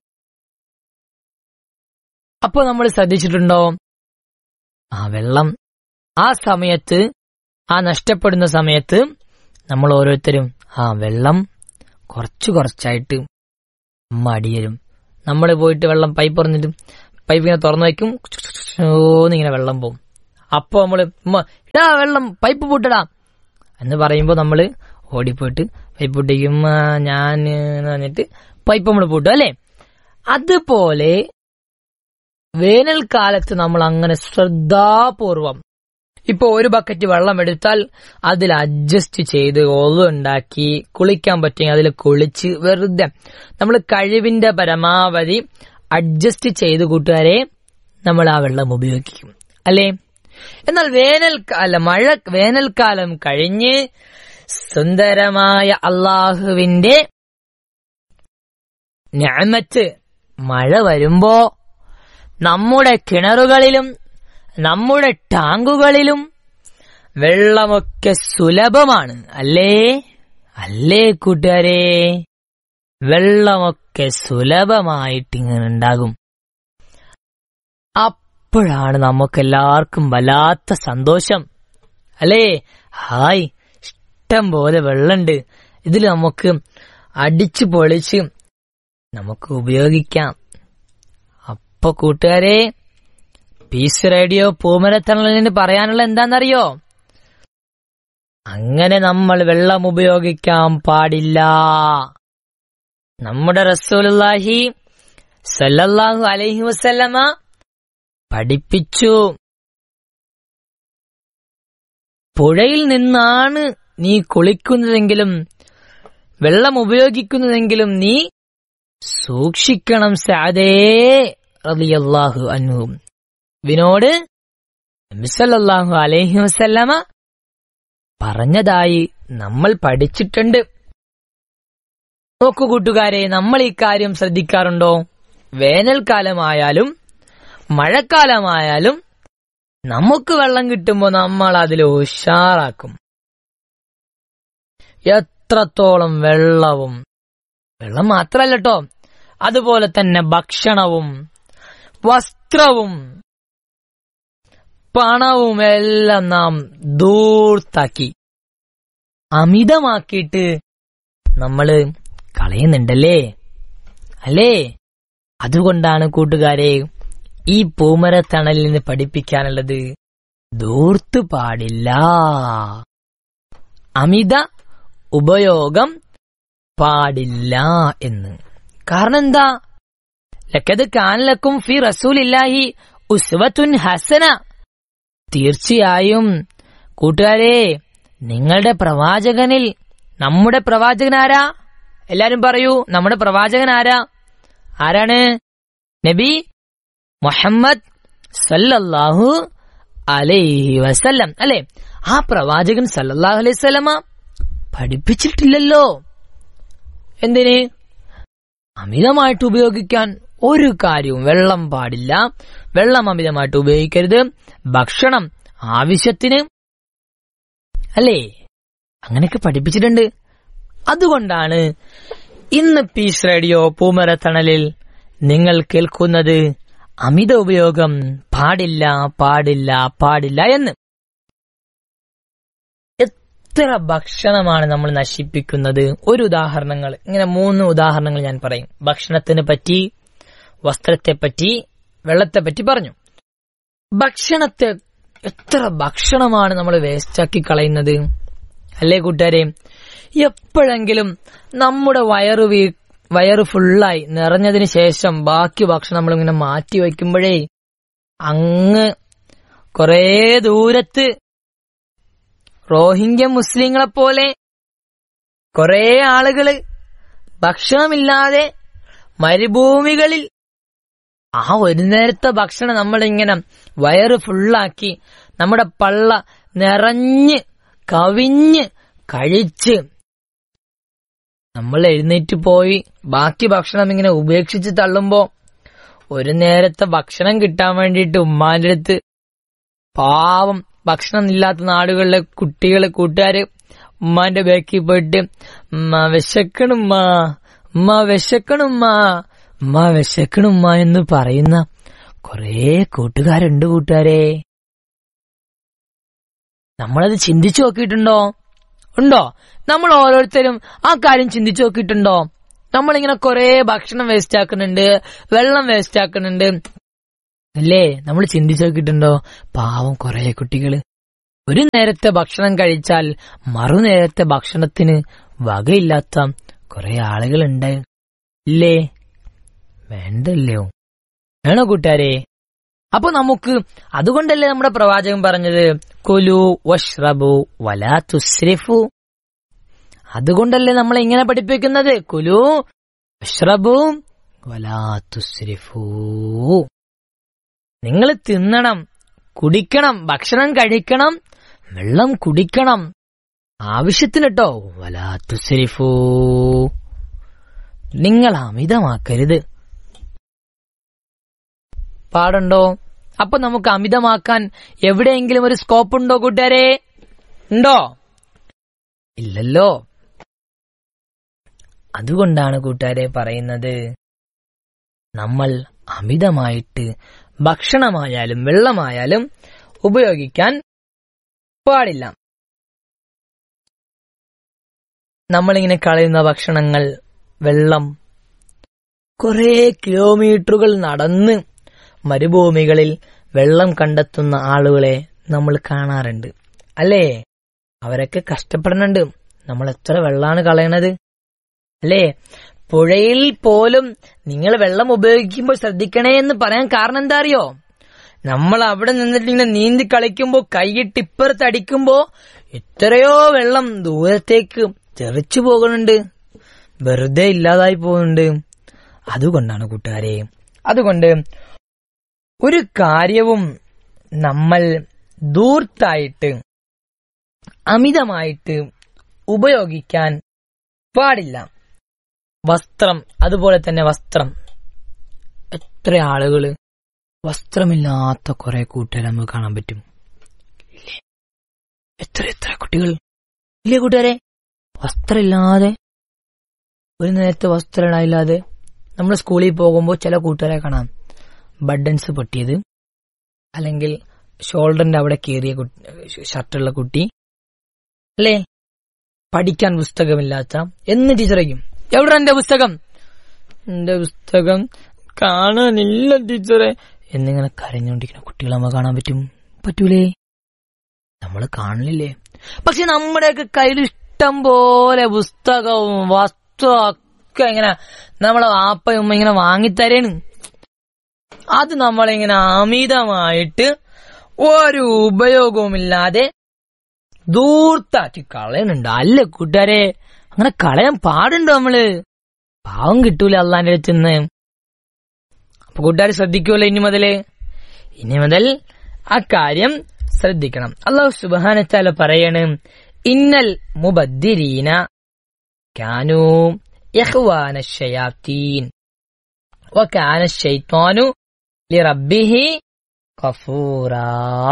അപ്പോൾ നമ്മൾ ശ്രദ്ധിച്ചിട്ടുണ്ടോ, ആ വെള്ളം ആ സമയത്ത്, ആ നഷ്ടപ്പെടുന്ന സമയത്ത് നമ്മൾ ഓരോരുത്തരും ആ വെള്ളം കുറച്ചായിട്ട് മടിയരും. നമ്മൾ പോയിട്ട് വെള്ളം പൈപ്പ് തുറന്നിട്ട് പൈപ്പ് ഇങ്ങനെ തുറന്നു വയ്ക്കും, ഇങ്ങനെ വെള്ളം പോവും. അപ്പൊ നമ്മള് ഇടാ വെള്ളം പൈപ്പ് പൂട്ടടാ എന്ന് പറയുമ്പോ നമ്മള് ഓടിപ്പോയിട്ട് പൈപ്പ് പൂട്ടിക്കും, ഞാൻ പറഞ്ഞിട്ട് പൈപ്പ് നമ്മൾ പൂട്ടും അല്ലെ. അതുപോലെ വേനൽക്കാലത്ത് നമ്മൾ അങ്ങനെ ശ്രദ്ധാപൂർവം ഇപ്പൊ ഒരു ബക്കറ്റ് വെള്ളം എടുത്താൽ അതിൽ അഡ്ജസ്റ്റ് ചെയ്ത് ഉണ്ടാക്കി കുളിക്കാൻ പറ്റുമെങ്കിൽ അതിൽ കുളിച്ച് വെറുതെ നമ്മൾ കഴിവിന്റെ പരമാവധി അഡ്ജസ്റ്റ് ചെയ്ത് കൂട്ടുകാരെ നമ്മൾ ആ വെള്ളം ഉപയോഗിക്കും അല്ലേ. എന്നാൽ വേനൽക്കാലം കഴിഞ്ഞ് സുന്ദരമായ അള്ളാഹുവിന്റെ നിഅമത്ത് മഴ വരുമ്പോ നമ്മുടെ കിണറുകളിലും നമ്മുടെ ടാങ്കുകളിലും വെള്ളമൊക്കെ സുലഭമാണ് അല്ലേ കൂട്ടുകാരെ. വെള്ളമൊക്കെ സുലഭമായിട്ടിങ്ങനെ ഉണ്ടാകും. അപ്പോഴാണ് നമുക്കെല്ലാവർക്കും വല്ലാത്ത സന്തോഷം അല്ലേ. ഹായ്, ഇഷ്ടം പോലെ വെള്ളമുണ്ട്, ഇതിൽ നമുക്ക് അടിച്ചു പൊളിച്ച് നമുക്ക് ഉപയോഗിക്കാം. അപ്പൊ കൂട്ടുകാരെ, പീസ് റേഡിയോ പൂമരത്തണലിന് പറയാനുള്ള എന്താണെന്നറിയോ? അങ്ങനെ നമ്മൾ വെള്ളം ഉപയോഗിക്കാൻ പാടില്ല. നമ്മുടെ റസൂലുള്ളാഹി സല്ലല്ലാഹു അലൈഹി വസല്ലമ പഠിപ്പിച്ചു, പുഴയിൽ നിന്നാണ് നീ കുളിക്കുന്നതെങ്കിലും വെള്ളം ഉപയോഗിക്കുന്നതെങ്കിലും നീ സൂക്ഷിക്കണം സഅദേ റളിയല്ലാഹു അൻഹു. വിനോട് നബി സല്ലല്ലാഹു അലൈഹി വസല്ലമ പറഞ്ഞതായി നമ്മൾ പഠിച്ചിട്ടുണ്ട്. നോക്കൂ കൂട്ടുകാരെ, നമ്മൾ ഈ കാര്യം ശ്രദ്ധിക്കാറുണ്ടോ? വേനൽക്കാലമായാലും മഴക്കാലമായാലും നമുക്ക് വെള്ളം കിട്ടുമ്പോൾ നമ്മൾ അതിൽ ഉഷാറാക്കും. എത്രത്തോളം വെള്ളം മാത്രല്ല കേട്ടോ, അതുപോലെ തന്നെ ഭക്ഷണവും വസ്ത്രവും പണവും എല്ലാം നാം ദൂർത്താക്കി അമിതമാക്കിയിട്ട് നമ്മള് കളയുന്നുണ്ടല്ലേ അല്ലേ. അതുകൊണ്ടാണ് കൂട്ടുകാരെ ഈ പൂമരത്തണലിൽ നിന്ന് പഠിപ്പിക്കാനുള്ളത്, ദൂർത്ത് പാടില്ല, അമിത ഉപയോഗം പാടില്ല എന്ന്. കാരണം എന്താ? ലഖദ് കാന ലക്കും ഫീ റസൂലില്ലാഹി ഉസ്വത്തുൻ ഹസന. തീർച്ചയായും കൂട്ടുകാരെ, നിങ്ങളുടെ പ്രവാചകനിൽ, നമ്മുടെ പ്രവാചകൻ ആരാ? എല്ലാരും പറയൂ, നമ്മുടെ പ്രവാചകൻ ആരാണ്? നബി മുഹമ്മദ് സല്ലല്ലാഹു അലൈഹി വസല്ലം അല്ലെ. ആ പ്രവാചകൻ സല്ലല്ലാഹു അലൈഹി വസല്ലമ പഠിപ്പിച്ചിട്ടില്ലല്ലോ എന്തിന്? അമിതമായിട്ട് ഉപയോഗിക്കാൻ ഒരു കാര്യവും. വെള്ളം പാടില്ല, വെള്ളം അമിതമായിട്ട് ഉപയോഗിക്കരുത്, ഭക്ഷണം ആവശ്യത്തിന് അല്ലേ, അങ്ങനെയൊക്കെ പഠിപ്പിച്ചിട്ടുണ്ട്. അതുകൊണ്ടാണ് ഇന്ന് പീസ് റേഡിയോ പൂമരത്തണലിൽ നിങ്ങൾ കേൾക്കുന്നത് അമിത ഉപയോഗം പാടില്ല പാടില്ല പാടില്ല എന്ന്. എത്ര ഭക്ഷണമാണ് നമ്മൾ നശിപ്പിക്കുന്നത്? ഒരു ഉദാഹരണങ്ങൾ, ഇങ്ങനെ 3 ഉദാഹരണങ്ങൾ ഞാൻ പറയും. ഭക്ഷണത്തിനെ പറ്റി, വസ്ത്രത്തെ പറ്റി, വെള്ളത്തെ പറ്റി പറഞ്ഞു. ഭക്ഷണത്തെ, എത്ര ഭക്ഷണമാണ് നമ്മൾ വേസ്റ്റാക്കി കളയുന്നത് അല്ലേ കൂട്ടുകാരെ. എപ്പോഴെങ്കിലും നമ്മുടെ വയറ് ഫുള്ളായി നിറഞ്ഞതിന് ശേഷം ബാക്കി ഭക്ഷണം നമ്മളിങ്ങനെ മാറ്റി വയ്ക്കുമ്പോഴേ അങ്ങ് കുറേ ദൂരത്ത് റോഹിംഗ്യ മുസ്ലിങ്ങളെപ്പോലെ കുറേ ആളുകള് ഭക്ഷണമില്ലാതെ മരുഭൂമികളിൽ ആ ഒരു നേരത്തെ ഭക്ഷണം നമ്മളിങ്ങനെ വയറ് ഫുള്ളാക്കി നമ്മുടെ പള്ള നിറഞ്ഞ് കവിഞ്ഞ് കഴിച്ച് നമ്മൾ എഴുന്നേറ്റ് പോയി ബാക്കി ഭക്ഷണം ഇങ്ങനെ ഉപേക്ഷിച്ച് തള്ളുമ്പോ ഒരു നേരത്തെ ഭക്ഷണം കിട്ടാൻ വേണ്ടിയിട്ട് ഉമ്മാന്റെ അടുത്ത് പാവം ഭക്ഷണം ഇല്ലാത്ത നാടുകളിലെ കൂട്ടുകാര് ഉമ്മാന്റെ ബാക്കിൽ പോയിട്ട് ഉമ്മ വിശക്കണുമ്മ, ഉമ്മ വിശക്കണുമ്മ, ഉമ്മ വിശക്കണുമ്മ എന്ന് പറയുന്ന കൊറേ കൂട്ടുകാരുണ്ട് കൂട്ടുകാരെ. നമ്മളത് ചിന്തിച്ചു നോക്കിയിട്ടുണ്ടോ? ഉണ്ടോ? നമ്മൾ ഓരോരുത്തരും ആ കാര്യം ചിന്തിച്ചു നോക്കിയിട്ടുണ്ടോ? നമ്മളിങ്ങനെ കൊറേ ഭക്ഷണം വേസ്റ്റ് ആക്കുന്നുണ്ട്, വെള്ളം വേസ്റ്റ് ആക്കുന്നുണ്ട് അല്ലേ? നമ്മൾ ചിന്തിച്ചു നോക്കിയിട്ടുണ്ടോ? പാവം കൊറേ കുട്ടികള് ഒരു നേരത്തെ ഭക്ഷണം കഴിച്ചാൽ മറുനേരത്തെ ഭക്ഷണത്തിന് വകയില്ലാത്ത കൊറേ ആളുകളുണ്ട് ഇല്ലേ? വേണ്ടല്ലോ, വേണോ കൂട്ടുകാരെ? അപ്പൊ നമുക്ക് അതുകൊണ്ടല്ലേ നമ്മുടെ പ്രവാചകൻ പറഞ്ഞത് കുലു വഷ്റബു വലാ തുസ്രിഫു. അതുകൊണ്ടല്ലേ നമ്മൾ ഇങ്ങനെ പഠിപ്പിക്കുന്നത് കുലു വഷ്റബു വലാ തുസ്രിഫു. നിങ്ങൾ തിന്നണം, കുടിക്കണം, ഭക്ഷണം കഴിക്കണം, വെള്ളം കുടിക്കണം, ആവശ്യത്തിന് കേട്ടോ. വലാ തുസ്രിഫു, നിങ്ങൾ അമിതമാക്കരുത്. പാടുണ്ടോ? അപ്പൊ നമുക്ക് അമിതമാക്കാൻ എവിടെയെങ്കിലും ഒരു സ്കോപ്പ് ഉണ്ടോ കൂട്ടുകാരെ? ഉണ്ടോ? ഇല്ലല്ലോ. അതുകൊണ്ടാണ് കൂട്ടുകാരെ പറയുന്നത്, നമ്മൾ അമിതമായിട്ട് ഭക്ഷണമായാലും വെള്ളമായാലും ഉപയോഗിക്കാൻ പാടില്ല. നമ്മളിങ്ങനെ കളയുന്ന ഭക്ഷണങ്ങൾ, വെള്ളം, കുറെ കിലോമീറ്ററുകൾ നടന്ന് മരുഭൂമികളിൽ വെള്ളം കണ്ടെത്തുന്ന ആളുകളെ നമ്മൾ കാണാറുണ്ട് അല്ലേ? അവരൊക്കെ കഷ്ടപ്പെടുന്നുണ്ട്. നമ്മൾ എത്ര വെള്ളമാണ് കളയണത് അല്ലേ? പുഴയിൽ പോലും നിങ്ങൾ വെള്ളം ഉപയോഗിക്കുമ്പോൾ ശ്രദ്ധിക്കണേ എന്ന് പറയാൻ കാരണം എന്താ അറിയോ? നമ്മൾ അവിടെ നിന്നിട്ട് ഇങ്ങനെ നീന്തി കളിക്കുമ്പോ കൈയിട്ട് ഇപ്പുറത്ത് അടിക്കുമ്പോ എത്രയോ വെള്ളം ദൂരത്തേക്ക് തെറിച്ചു പോകുന്നുണ്ട്, വെറുതെ ഇല്ലാതായി പോകുന്നുണ്ട്. അതുകൊണ്ടാണ് കൂട്ടുകാരെ, അതുകൊണ്ട് ഒരു കാര്യവും നമ്മൾ ധൂർത്തായിട്ട് അമിതമായിട്ട് ഉപയോഗിക്കാൻ പാടില്ല. വസ്ത്രം, അതുപോലെ തന്നെ വസ്ത്രം. എത്ര ആളുകള് വസ്ത്രമില്ലാത്ത കുറെ കൂട്ടുകാരെ നമുക്ക് കാണാൻ പറ്റും ഇല്ലേ? എത്ര എത്ര കുട്ടികൾ ഇല്ലേ കൂട്ടുകാരെ? വസ്ത്രമില്ലാതെ, ഒരു നേരത്തെ വസ്ത്രമില്ലാതെ നമ്മൾ സ്കൂളിൽ പോകുമ്പോൾ ചില കൂട്ടുകാരെ കാണാം ബട്ടൺസ് പൊട്ടിയത്, അല്ലെങ്കിൽ ഷോൾഡറിന്റെ അവിടെ കീറിയ ഷർട്ടുള്ള കുട്ടി അല്ലേ? പഠിക്കാൻ പുസ്തകമില്ലാത്ത. എന്ന് ടീച്ചറേക്കും എവിടെ എന്റെ പുസ്തകം, എന്റെ പുസ്തകം കാണാനില്ല ടീച്ചറെ എന്നിങ്ങനെ കരഞ്ഞുകൊണ്ടിരിക്കുന്ന കുട്ടികളെ നമുക്ക് കാണാൻ പറ്റൂലേ? നമ്മൾ കാണില്ലേ? പക്ഷെ നമ്മുടെയൊക്കെ കയ്യിൽ ഇഷ്ടം പോലെ പുസ്തകവും വസ്ത്രവും ഒക്കെ ഇങ്ങനെ നമ്മളെ വാപ്പയും ഉമ്മ ഇങ്ങനെ വാങ്ങിത്തരേണ്. അത് നമ്മളിങ്ങനെ അമിതമായിട്ട് ഒരു ഉപയോഗവുമില്ലാതെ ദൂർത്താക്കി കളയുന്നുണ്ട് അല്ലേ കൂട്ടുകാരെ? അങ്ങനെ കളയാൻ പാടുണ്ടോ? നമ്മള് പാവം കിട്ടൂല അള്ളാന്റെ അടുത്തുനിന്ന്. അപ്പൊ കൂട്ടുകാർ ശ്രദ്ധിക്കുമല്ലോ ഇനി മുതൽ ആ കാര്യം ശ്രദ്ധിക്കണം. അല്ലാഹു സുബ്ഹാനഹു വ തആല പറയാണ്, ഇന്നൽ മുബദ്ദിരീന കാനൂ ഇഖ്വാന ശയാത്തീൻ വകാന ശൈത്വാനു ലിറബ്ബിഹി ഗഫൂറാ.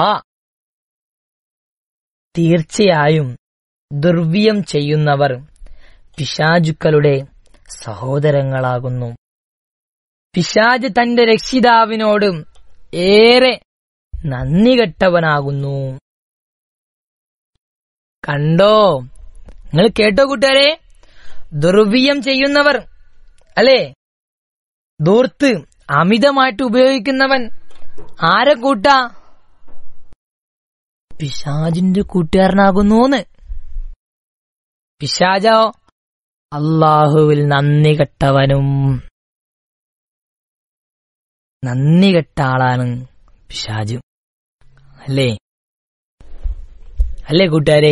തീർച്ചയായും ദുർവ്യം ചെയ്യുന്നവർ പിശാചുക്കളുടെ സഹോദരങ്ങളാകുന്നു. പിശാച് തന്റെ രക്ഷിതാവിനോട് ഏറെ നന്ദി കെട്ടവനാകുന്നു. കണ്ടോ? നിങ്ങൾ കേട്ടോ കൂട്ടുകാരെ? ദുർവ്യം ചെയ്യുന്നവർ അല്ലേ? ദൂർത്ത് അമിതമായിട്ട് ഉപയോഗിക്കുന്നവൻ ആരെ കൂട്ടാ? പിശാചിന്റെ കൂട്ടുകാരനാകുന്നൂന്ന്. പിശാചോ അള്ളാഹുവിൽ നന്ദി കെട്ടവനും. നന്ദി കെട്ട ആളാണ് പിശാച് അല്ലേ? അല്ലേ കൂട്ടുകാരെ?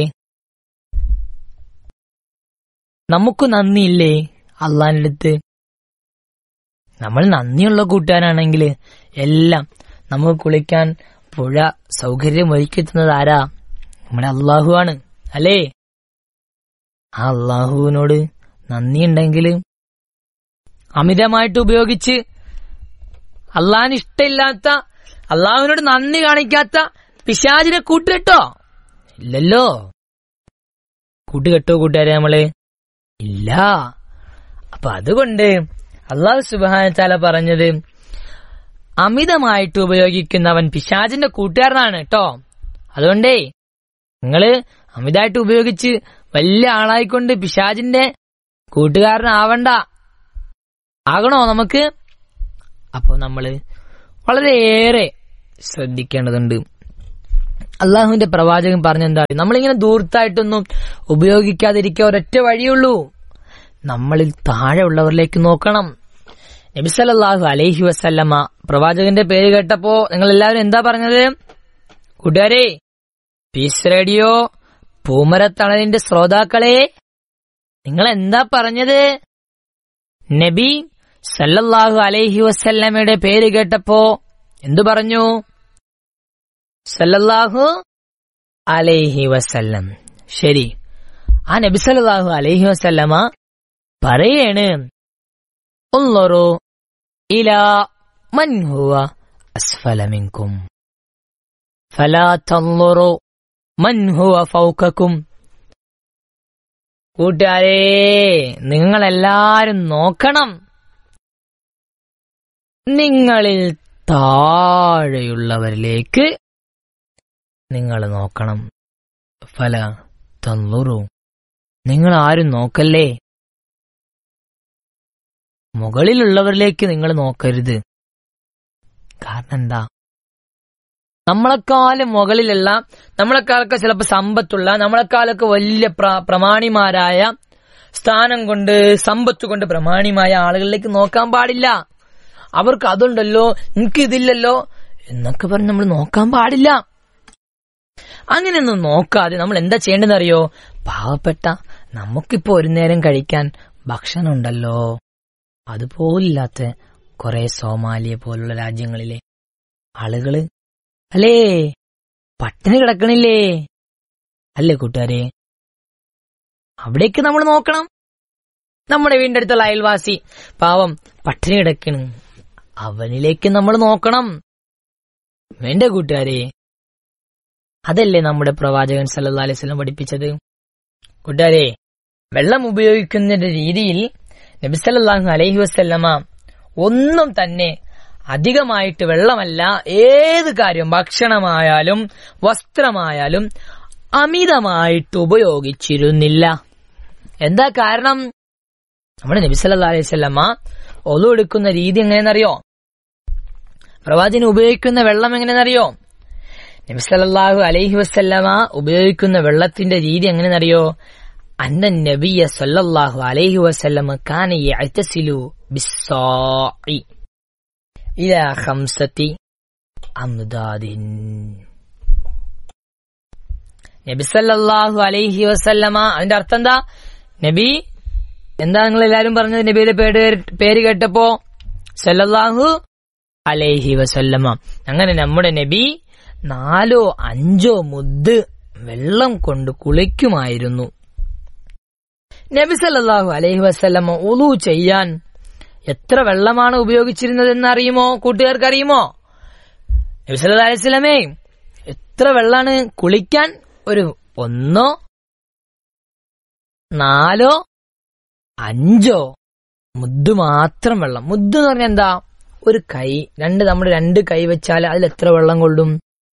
നമുക്ക് നന്ദിയില്ലേ അള്ളാന്റെ അടുത്ത്? നമ്മൾ നന്ദിയുള്ള കൂട്ടുകാരാണെങ്കിൽ എല്ലാം നമുക്ക് കുളിക്കാൻ പുഴ സൗകര്യം ഒരുക്കിത്തുന്നത് ആരാ? നമ്മുടെ അള്ളാഹു ആണ് അല്ലേ? ആ അള്ളാഹുവിനോട് നന്ദിയുണ്ടെങ്കിൽ അമിതമായിട്ട് ഉപയോഗിച്ച് അള്ളാഹിന് ഇഷ്ടമില്ലാത്ത, അള്ളാഹുവിനോട് നന്ദി കാണിക്കാത്ത പിശാചിനെ കൂട്ടുകെട്ടോ? ഇല്ലല്ലോ. കൂട്ടുകെട്ടോ കൂട്ടുകാരെ നമ്മള്? ഇല്ല. അപ്പൊ അതുകൊണ്ട് അല്ലാഹു സുബ്ഹാനഹു വ തആല പറഞ്ഞത് അമിതമായിട്ട് ഉപയോഗിക്കുന്നവൻ പിശാചിന്റെ കൂട്ടുകാരനാണ് കേട്ടോ. അതുകൊണ്ടേ നിങ്ങള് അമിതമായിട്ട് ഉപയോഗിച്ച് വലിയ ആളായിക്കൊണ്ട് പിശാചിന്റെ കൂട്ടുകാരനാവണ്ട. ആകണോ നമുക്ക്? അപ്പോ നമ്മള് വളരെയേറെ ശ്രദ്ധിക്കേണ്ടതുണ്ട്. അള്ളാഹുവിന്റെ പ്രവാചകൻ പറഞ്ഞെന്താ, നമ്മളിങ്ങനെ ദൂർത്തായിട്ടൊന്നും ഉപയോഗിക്കാതിരിക്കാൻ ഒരൊറ്റ വഴിയുള്ളൂ, നമ്മളിൽ താഴെ ഉള്ളവരിലേക്ക് നോക്കണം. നബി സല്ലല്ലാഹു അലൈഹി വസല്ലമ പ്രവാചകന്റെ പേര് കേട്ടപ്പോ നിങ്ങൾ എല്ലാവരും എന്താ പറഞ്ഞത്? കൂട്ടുകാരെ, പീസ് റേഡിയോ പൂമരത്തണലിന്റെ ശ്രോതാക്കളെ, നിങ്ങൾ എന്താ പറഞ്ഞത്? നബി സല്ലല്ലാഹു അലൈഹി വസല്ലമയുടെ പേര് കേട്ടപ്പോ എന്തു പറഞ്ഞു? സല്ലല്ലാഹു അലൈഹി വസല്ലം. ശരി, ആ നബി സല്ലല്ലാഹു അലൈഹി വസല്ലമ പറയാണ്, ഉൻളുറു ഇലാ മൻ ഹുവ അസ്ഫല മിൻകും ഫലാ തൻളുറു മൻ ഹുവ ഫൗകക്കും. കൂട്ടുകാരെ, നിങ്ങളെല്ലാരും നോക്കണം, നിങ്ങളിൽ താഴെയുള്ളവരിലേക്ക് നിങ്ങൾ നോക്കണം. ഫല തൻളുറു, നിങ്ങൾ ആരും നോക്കല്ലേ, മുകളിലുള്ളവരിലേക്ക് നിങ്ങൾ നോക്കരുത്. കാരണം എന്താ? നമ്മളെക്കാളും മുകളിലുള്ള, നമ്മളെക്കാളൊക്കെ ചിലപ്പോൾ സമ്പത്തുള്ള, നമ്മളെക്കാളൊക്കെ വലിയ പ്രമാണിമാരായ, സ്ഥാനം കൊണ്ട് സമ്പത്ത് കൊണ്ട് പ്രമാണിമായ ആളുകളിലേക്ക് നോക്കാൻ പാടില്ല. അവർക്ക് അതുണ്ടല്ലോ, എനിക്കിതില്ലല്ലോ എന്നൊക്കെ പറഞ്ഞ് നമ്മൾ നോക്കാൻ പാടില്ല. അങ്ങനെയൊന്നും നോക്കാതെ നമ്മൾ എന്താ ചെയ്യേണ്ടതെന്നറിയോ? പാവപ്പെട്ട, നമുക്കിപ്പോ ഒരു നേരം കഴിക്കാൻ ഭക്ഷണം ഉണ്ടല്ലോ, അതുപോലില്ലാത്ത കുറെ സോമാലിയ പോലുള്ള രാജ്യങ്ങളിലെ ആളുകള് അല്ലേ പട്ടിണി കിടക്കണില്ലേ? അല്ലേ കൂട്ടുകാരെ? അവിടേക്ക് നമ്മൾ നോക്കണം. നമ്മുടെ വീടിന്റെ അടുത്തുള്ള അയൽവാസി പാവം പട്ടിണി കിടക്കണ്, അവനിലേക്ക് നമ്മൾ നോക്കണം. വേണ്ട കൂട്ടുകാരെ? അതല്ലേ നമ്മുടെ പ്രവാചകൻ സല്ലല്ലാഹു അലൈഹി വസല്ലം പഠിപ്പിച്ചത്. കൂട്ടുകാരെ, വെള്ളം ഉപയോഗിക്കുന്നതിന്റെ രീതിയിൽ നബി സല്ലല്ലാഹു അലൈഹി വസല്ലമ ഒന്നും തന്നെ അധികമായിട്ട് വെള്ളമല്ല, ഏത് കാര്യം, ഭക്ഷണമായാലും വസ്ത്രമായാലും അമിതമായിട്ട് ഉപയോഗിച്ചിരുന്നില്ല. എന്താ കാരണം? നമ്മുടെ നബി സല്ലല്ലാഹു അലൈഹി വസല്ലമ ഒളു എടുക്കുന്ന രീതി എങ്ങനെയെന്നറിയോ? പ്രവാചകൻ ഉപയോഗിക്കുന്ന വെള്ളം എങ്ങനെയെന്നറിയോ? നബി സല്ലല്ലാഹു അലൈഹി വസല്ലമ ഉപയോഗിക്കുന്ന വെള്ളത്തിന്റെ രീതി എങ്ങനെയെന്നറിയോ? അന്ന നബിയ സല്ലല്ലാഹു അലൈഹി വസല്ലമ കാന യഅ്തസിലു ബിസ്സാഇ ഇലാ 5 അംദാദിൻ. നബി സല്ലല്ലാഹു അലൈഹി വസല്ലമ, അതിന്റെ അർത്ഥം എന്താ? നബി എന്താ നിങ്ങൾ എല്ലാരും പറഞ്ഞത്? നബിയുടെ പേര് കേട്ടപ്പോ സല്ലല്ലാഹു അലൈഹി വസല്ലമ. അങ്ങനെ നമ്മുടെ നബി 4-5 മുദ്ദ് വെള്ളം കൊണ്ട് കുളിക്കുമായിരുന്നു. നബി സല്ലല്ലാഹു അലൈഹി വസല്ലമ ഉളു ചെയ്യാൻ എത്ര വെള്ളമാണ് ഉപയോഗിച്ചിരുന്നതെന്ന് അറിയുമോ? കൂട്ടുകാർക്ക് അറിയുമോ? നബി സല്ലല്ലാഹു അലൈഹി വസല്ലമേ എത്ര വെള്ളമാണ് കുളിക്കാൻ? ഒരു 1, 4, 5 മുദ്ദ് മാത്രം വെള്ളം. മുദ്ദ് എന്ന് പറഞ്ഞാൽ എന്താ? ഒരു കൈ, നമ്മുടെ 2 കൈ വെച്ചാൽ അതിൽ എത്ര വെള്ളം കൊള്ളും?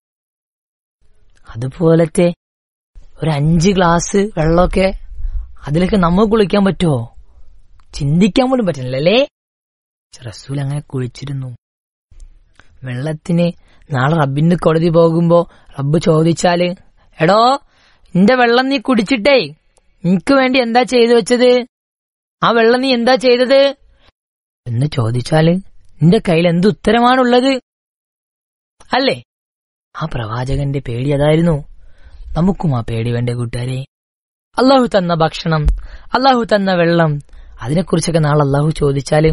അതുപോലത്തെ ഒരു 5 ഗ്ലാസ് വെള്ളമൊക്കെ അതിലൊക്കെ നമ്മൾ കുളിക്കാൻ പറ്റുമോ? ചിന്തിക്കാൻ പോലും പറ്റുന്നില്ലല്ലേ? റസൂൽ അങ്ങനെ കുളിച്ചിരുന്നു. വെള്ളത്തിന് നാളെ റബ്ബിന്റെ കോടതി പോകുമ്പോ റബ്ബ് ചോദിച്ചാല്, എടോ നിന്റെ വെള്ളം നീ കുടിച്ചിട്ടേ നിനക്ക് വേണ്ടി എന്താ ചെയ്തു വെച്ചത്? ആ വെള്ളം നീ എന്താ ചെയ്തത് എന്ന് ചോദിച്ചാല് നിന്റെ കയ്യിൽ എന്ത് ഉത്തരമാണുള്ളത്? അല്ലേ? ആ പ്രവാചകന്റെ പേടി അതായിരുന്നു. നമുക്കും ആ പേടി വേണ്ടേ കൂട്ടുകാരെ? അള്ളാഹു തന്ന ഭക്ഷണം, അള്ളാഹു തന്ന വെള്ളം, അതിനെക്കുറിച്ചൊക്കെ നാളെ അള്ളാഹു ചോദിച്ചാല്.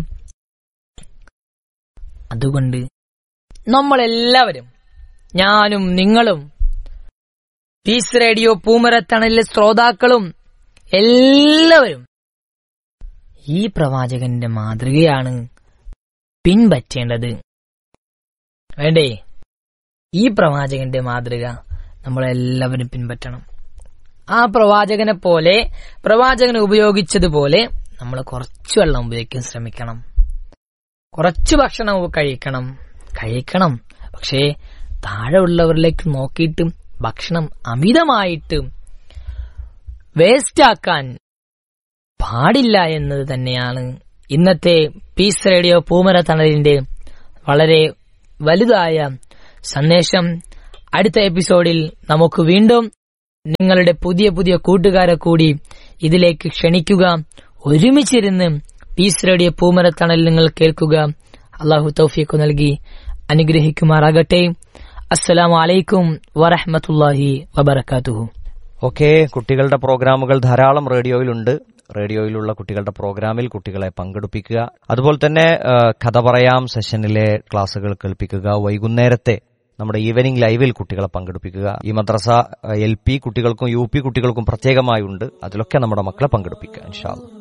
അതുകൊണ്ട് നമ്മളെല്ലാവരും, ഞാനും നിങ്ങളും, പീസ് റേഡിയോ പൂമരത്തണലിലെ ശ്രോതാക്കളും എല്ലാവരും ഈ പ്രവാചകന്റെ മാതൃകയാണ് പിൻപറ്റേണ്ടത്. വേണ്ടേ? ഈ പ്രവാചകന്റെ മാതൃക നമ്മളെല്ലാവരും പിൻപറ്റണം. ആ പ്രവാചകനെ പോലെ പ്രവാചകൻ ഉപയോഗിച്ചതുപോലെ നമ്മൾ കുറച്ച് വെള്ളം ഉപയോഗിക്കാൻ ശ്രമിക്കണം. കുറച്ച് ഭക്ഷണം കഴിക്കണം. പക്ഷേ താഴെ ഉള്ളവരിലേക്ക് നോക്കിയിട്ട് ഭക്ഷണം അമിതമായിട്ട് വേസ്റ്റാക്കാൻ പാടില്ല എന്നത് തന്നെയാണ് ഇന്നത്തെ പീസ് റേഡിയോ പൂമര തണലിന്റെ വളരെ വലുതായ സന്ദേശം. അടുത്ത എപ്പിസോഡിൽ നമുക്ക് വീണ്ടും നിങ്ങളുടെ പുതിയ പുതിയ കൂട്ടുകാരെ കൂടി ഇതിലേക്ക് ക്ഷണിക്കുക. ഒരുമിച്ചിരുന്ന് പീസ് റേഡിയോ പൂമര തണൽ നിങ്ങൾ കേൾക്കുക. അള്ളാഹു തൗഫീഖ് നൽകി അനുഗ്രഹിക്കുമാറാകട്ടെ. അസ്സലാമു അലൈക്കും വറഹ്മത്തുള്ളാഹി വബറകാതുഹു. ഓക്കെ, കുട്ടികളുടെ പ്രോഗ്രാമുകൾ ധാരാളം റേഡിയോയിലുണ്ട്. റേഡിയോയിലുള്ള കുട്ടികളുടെ പ്രോഗ്രാമിൽ കുട്ടികളെ പങ്കെടുപ്പിക്കുക. അതുപോലെ തന്നെ കഥ പറയാം സെഷനിലെ ക്ലാസുകൾ കേൾപ്പിക്കുക. വൈകുന്നേരത്തെ നമ്മുടെ ഈവനിംഗ് ലൈവിൽ കുട്ടികളെ പങ്കെടുപ്പിക്കുക. ഈ മദ്രസ LP കുട്ടികൾക്കും UP കുട്ടികൾക്കും പ്രത്യേകമായുണ്ട്. അതിലൊക്കെ നമ്മുടെ മക്കളെ പങ്കെടുപ്പിക്കുക ഇൻഷാ അല്ലാഹ്.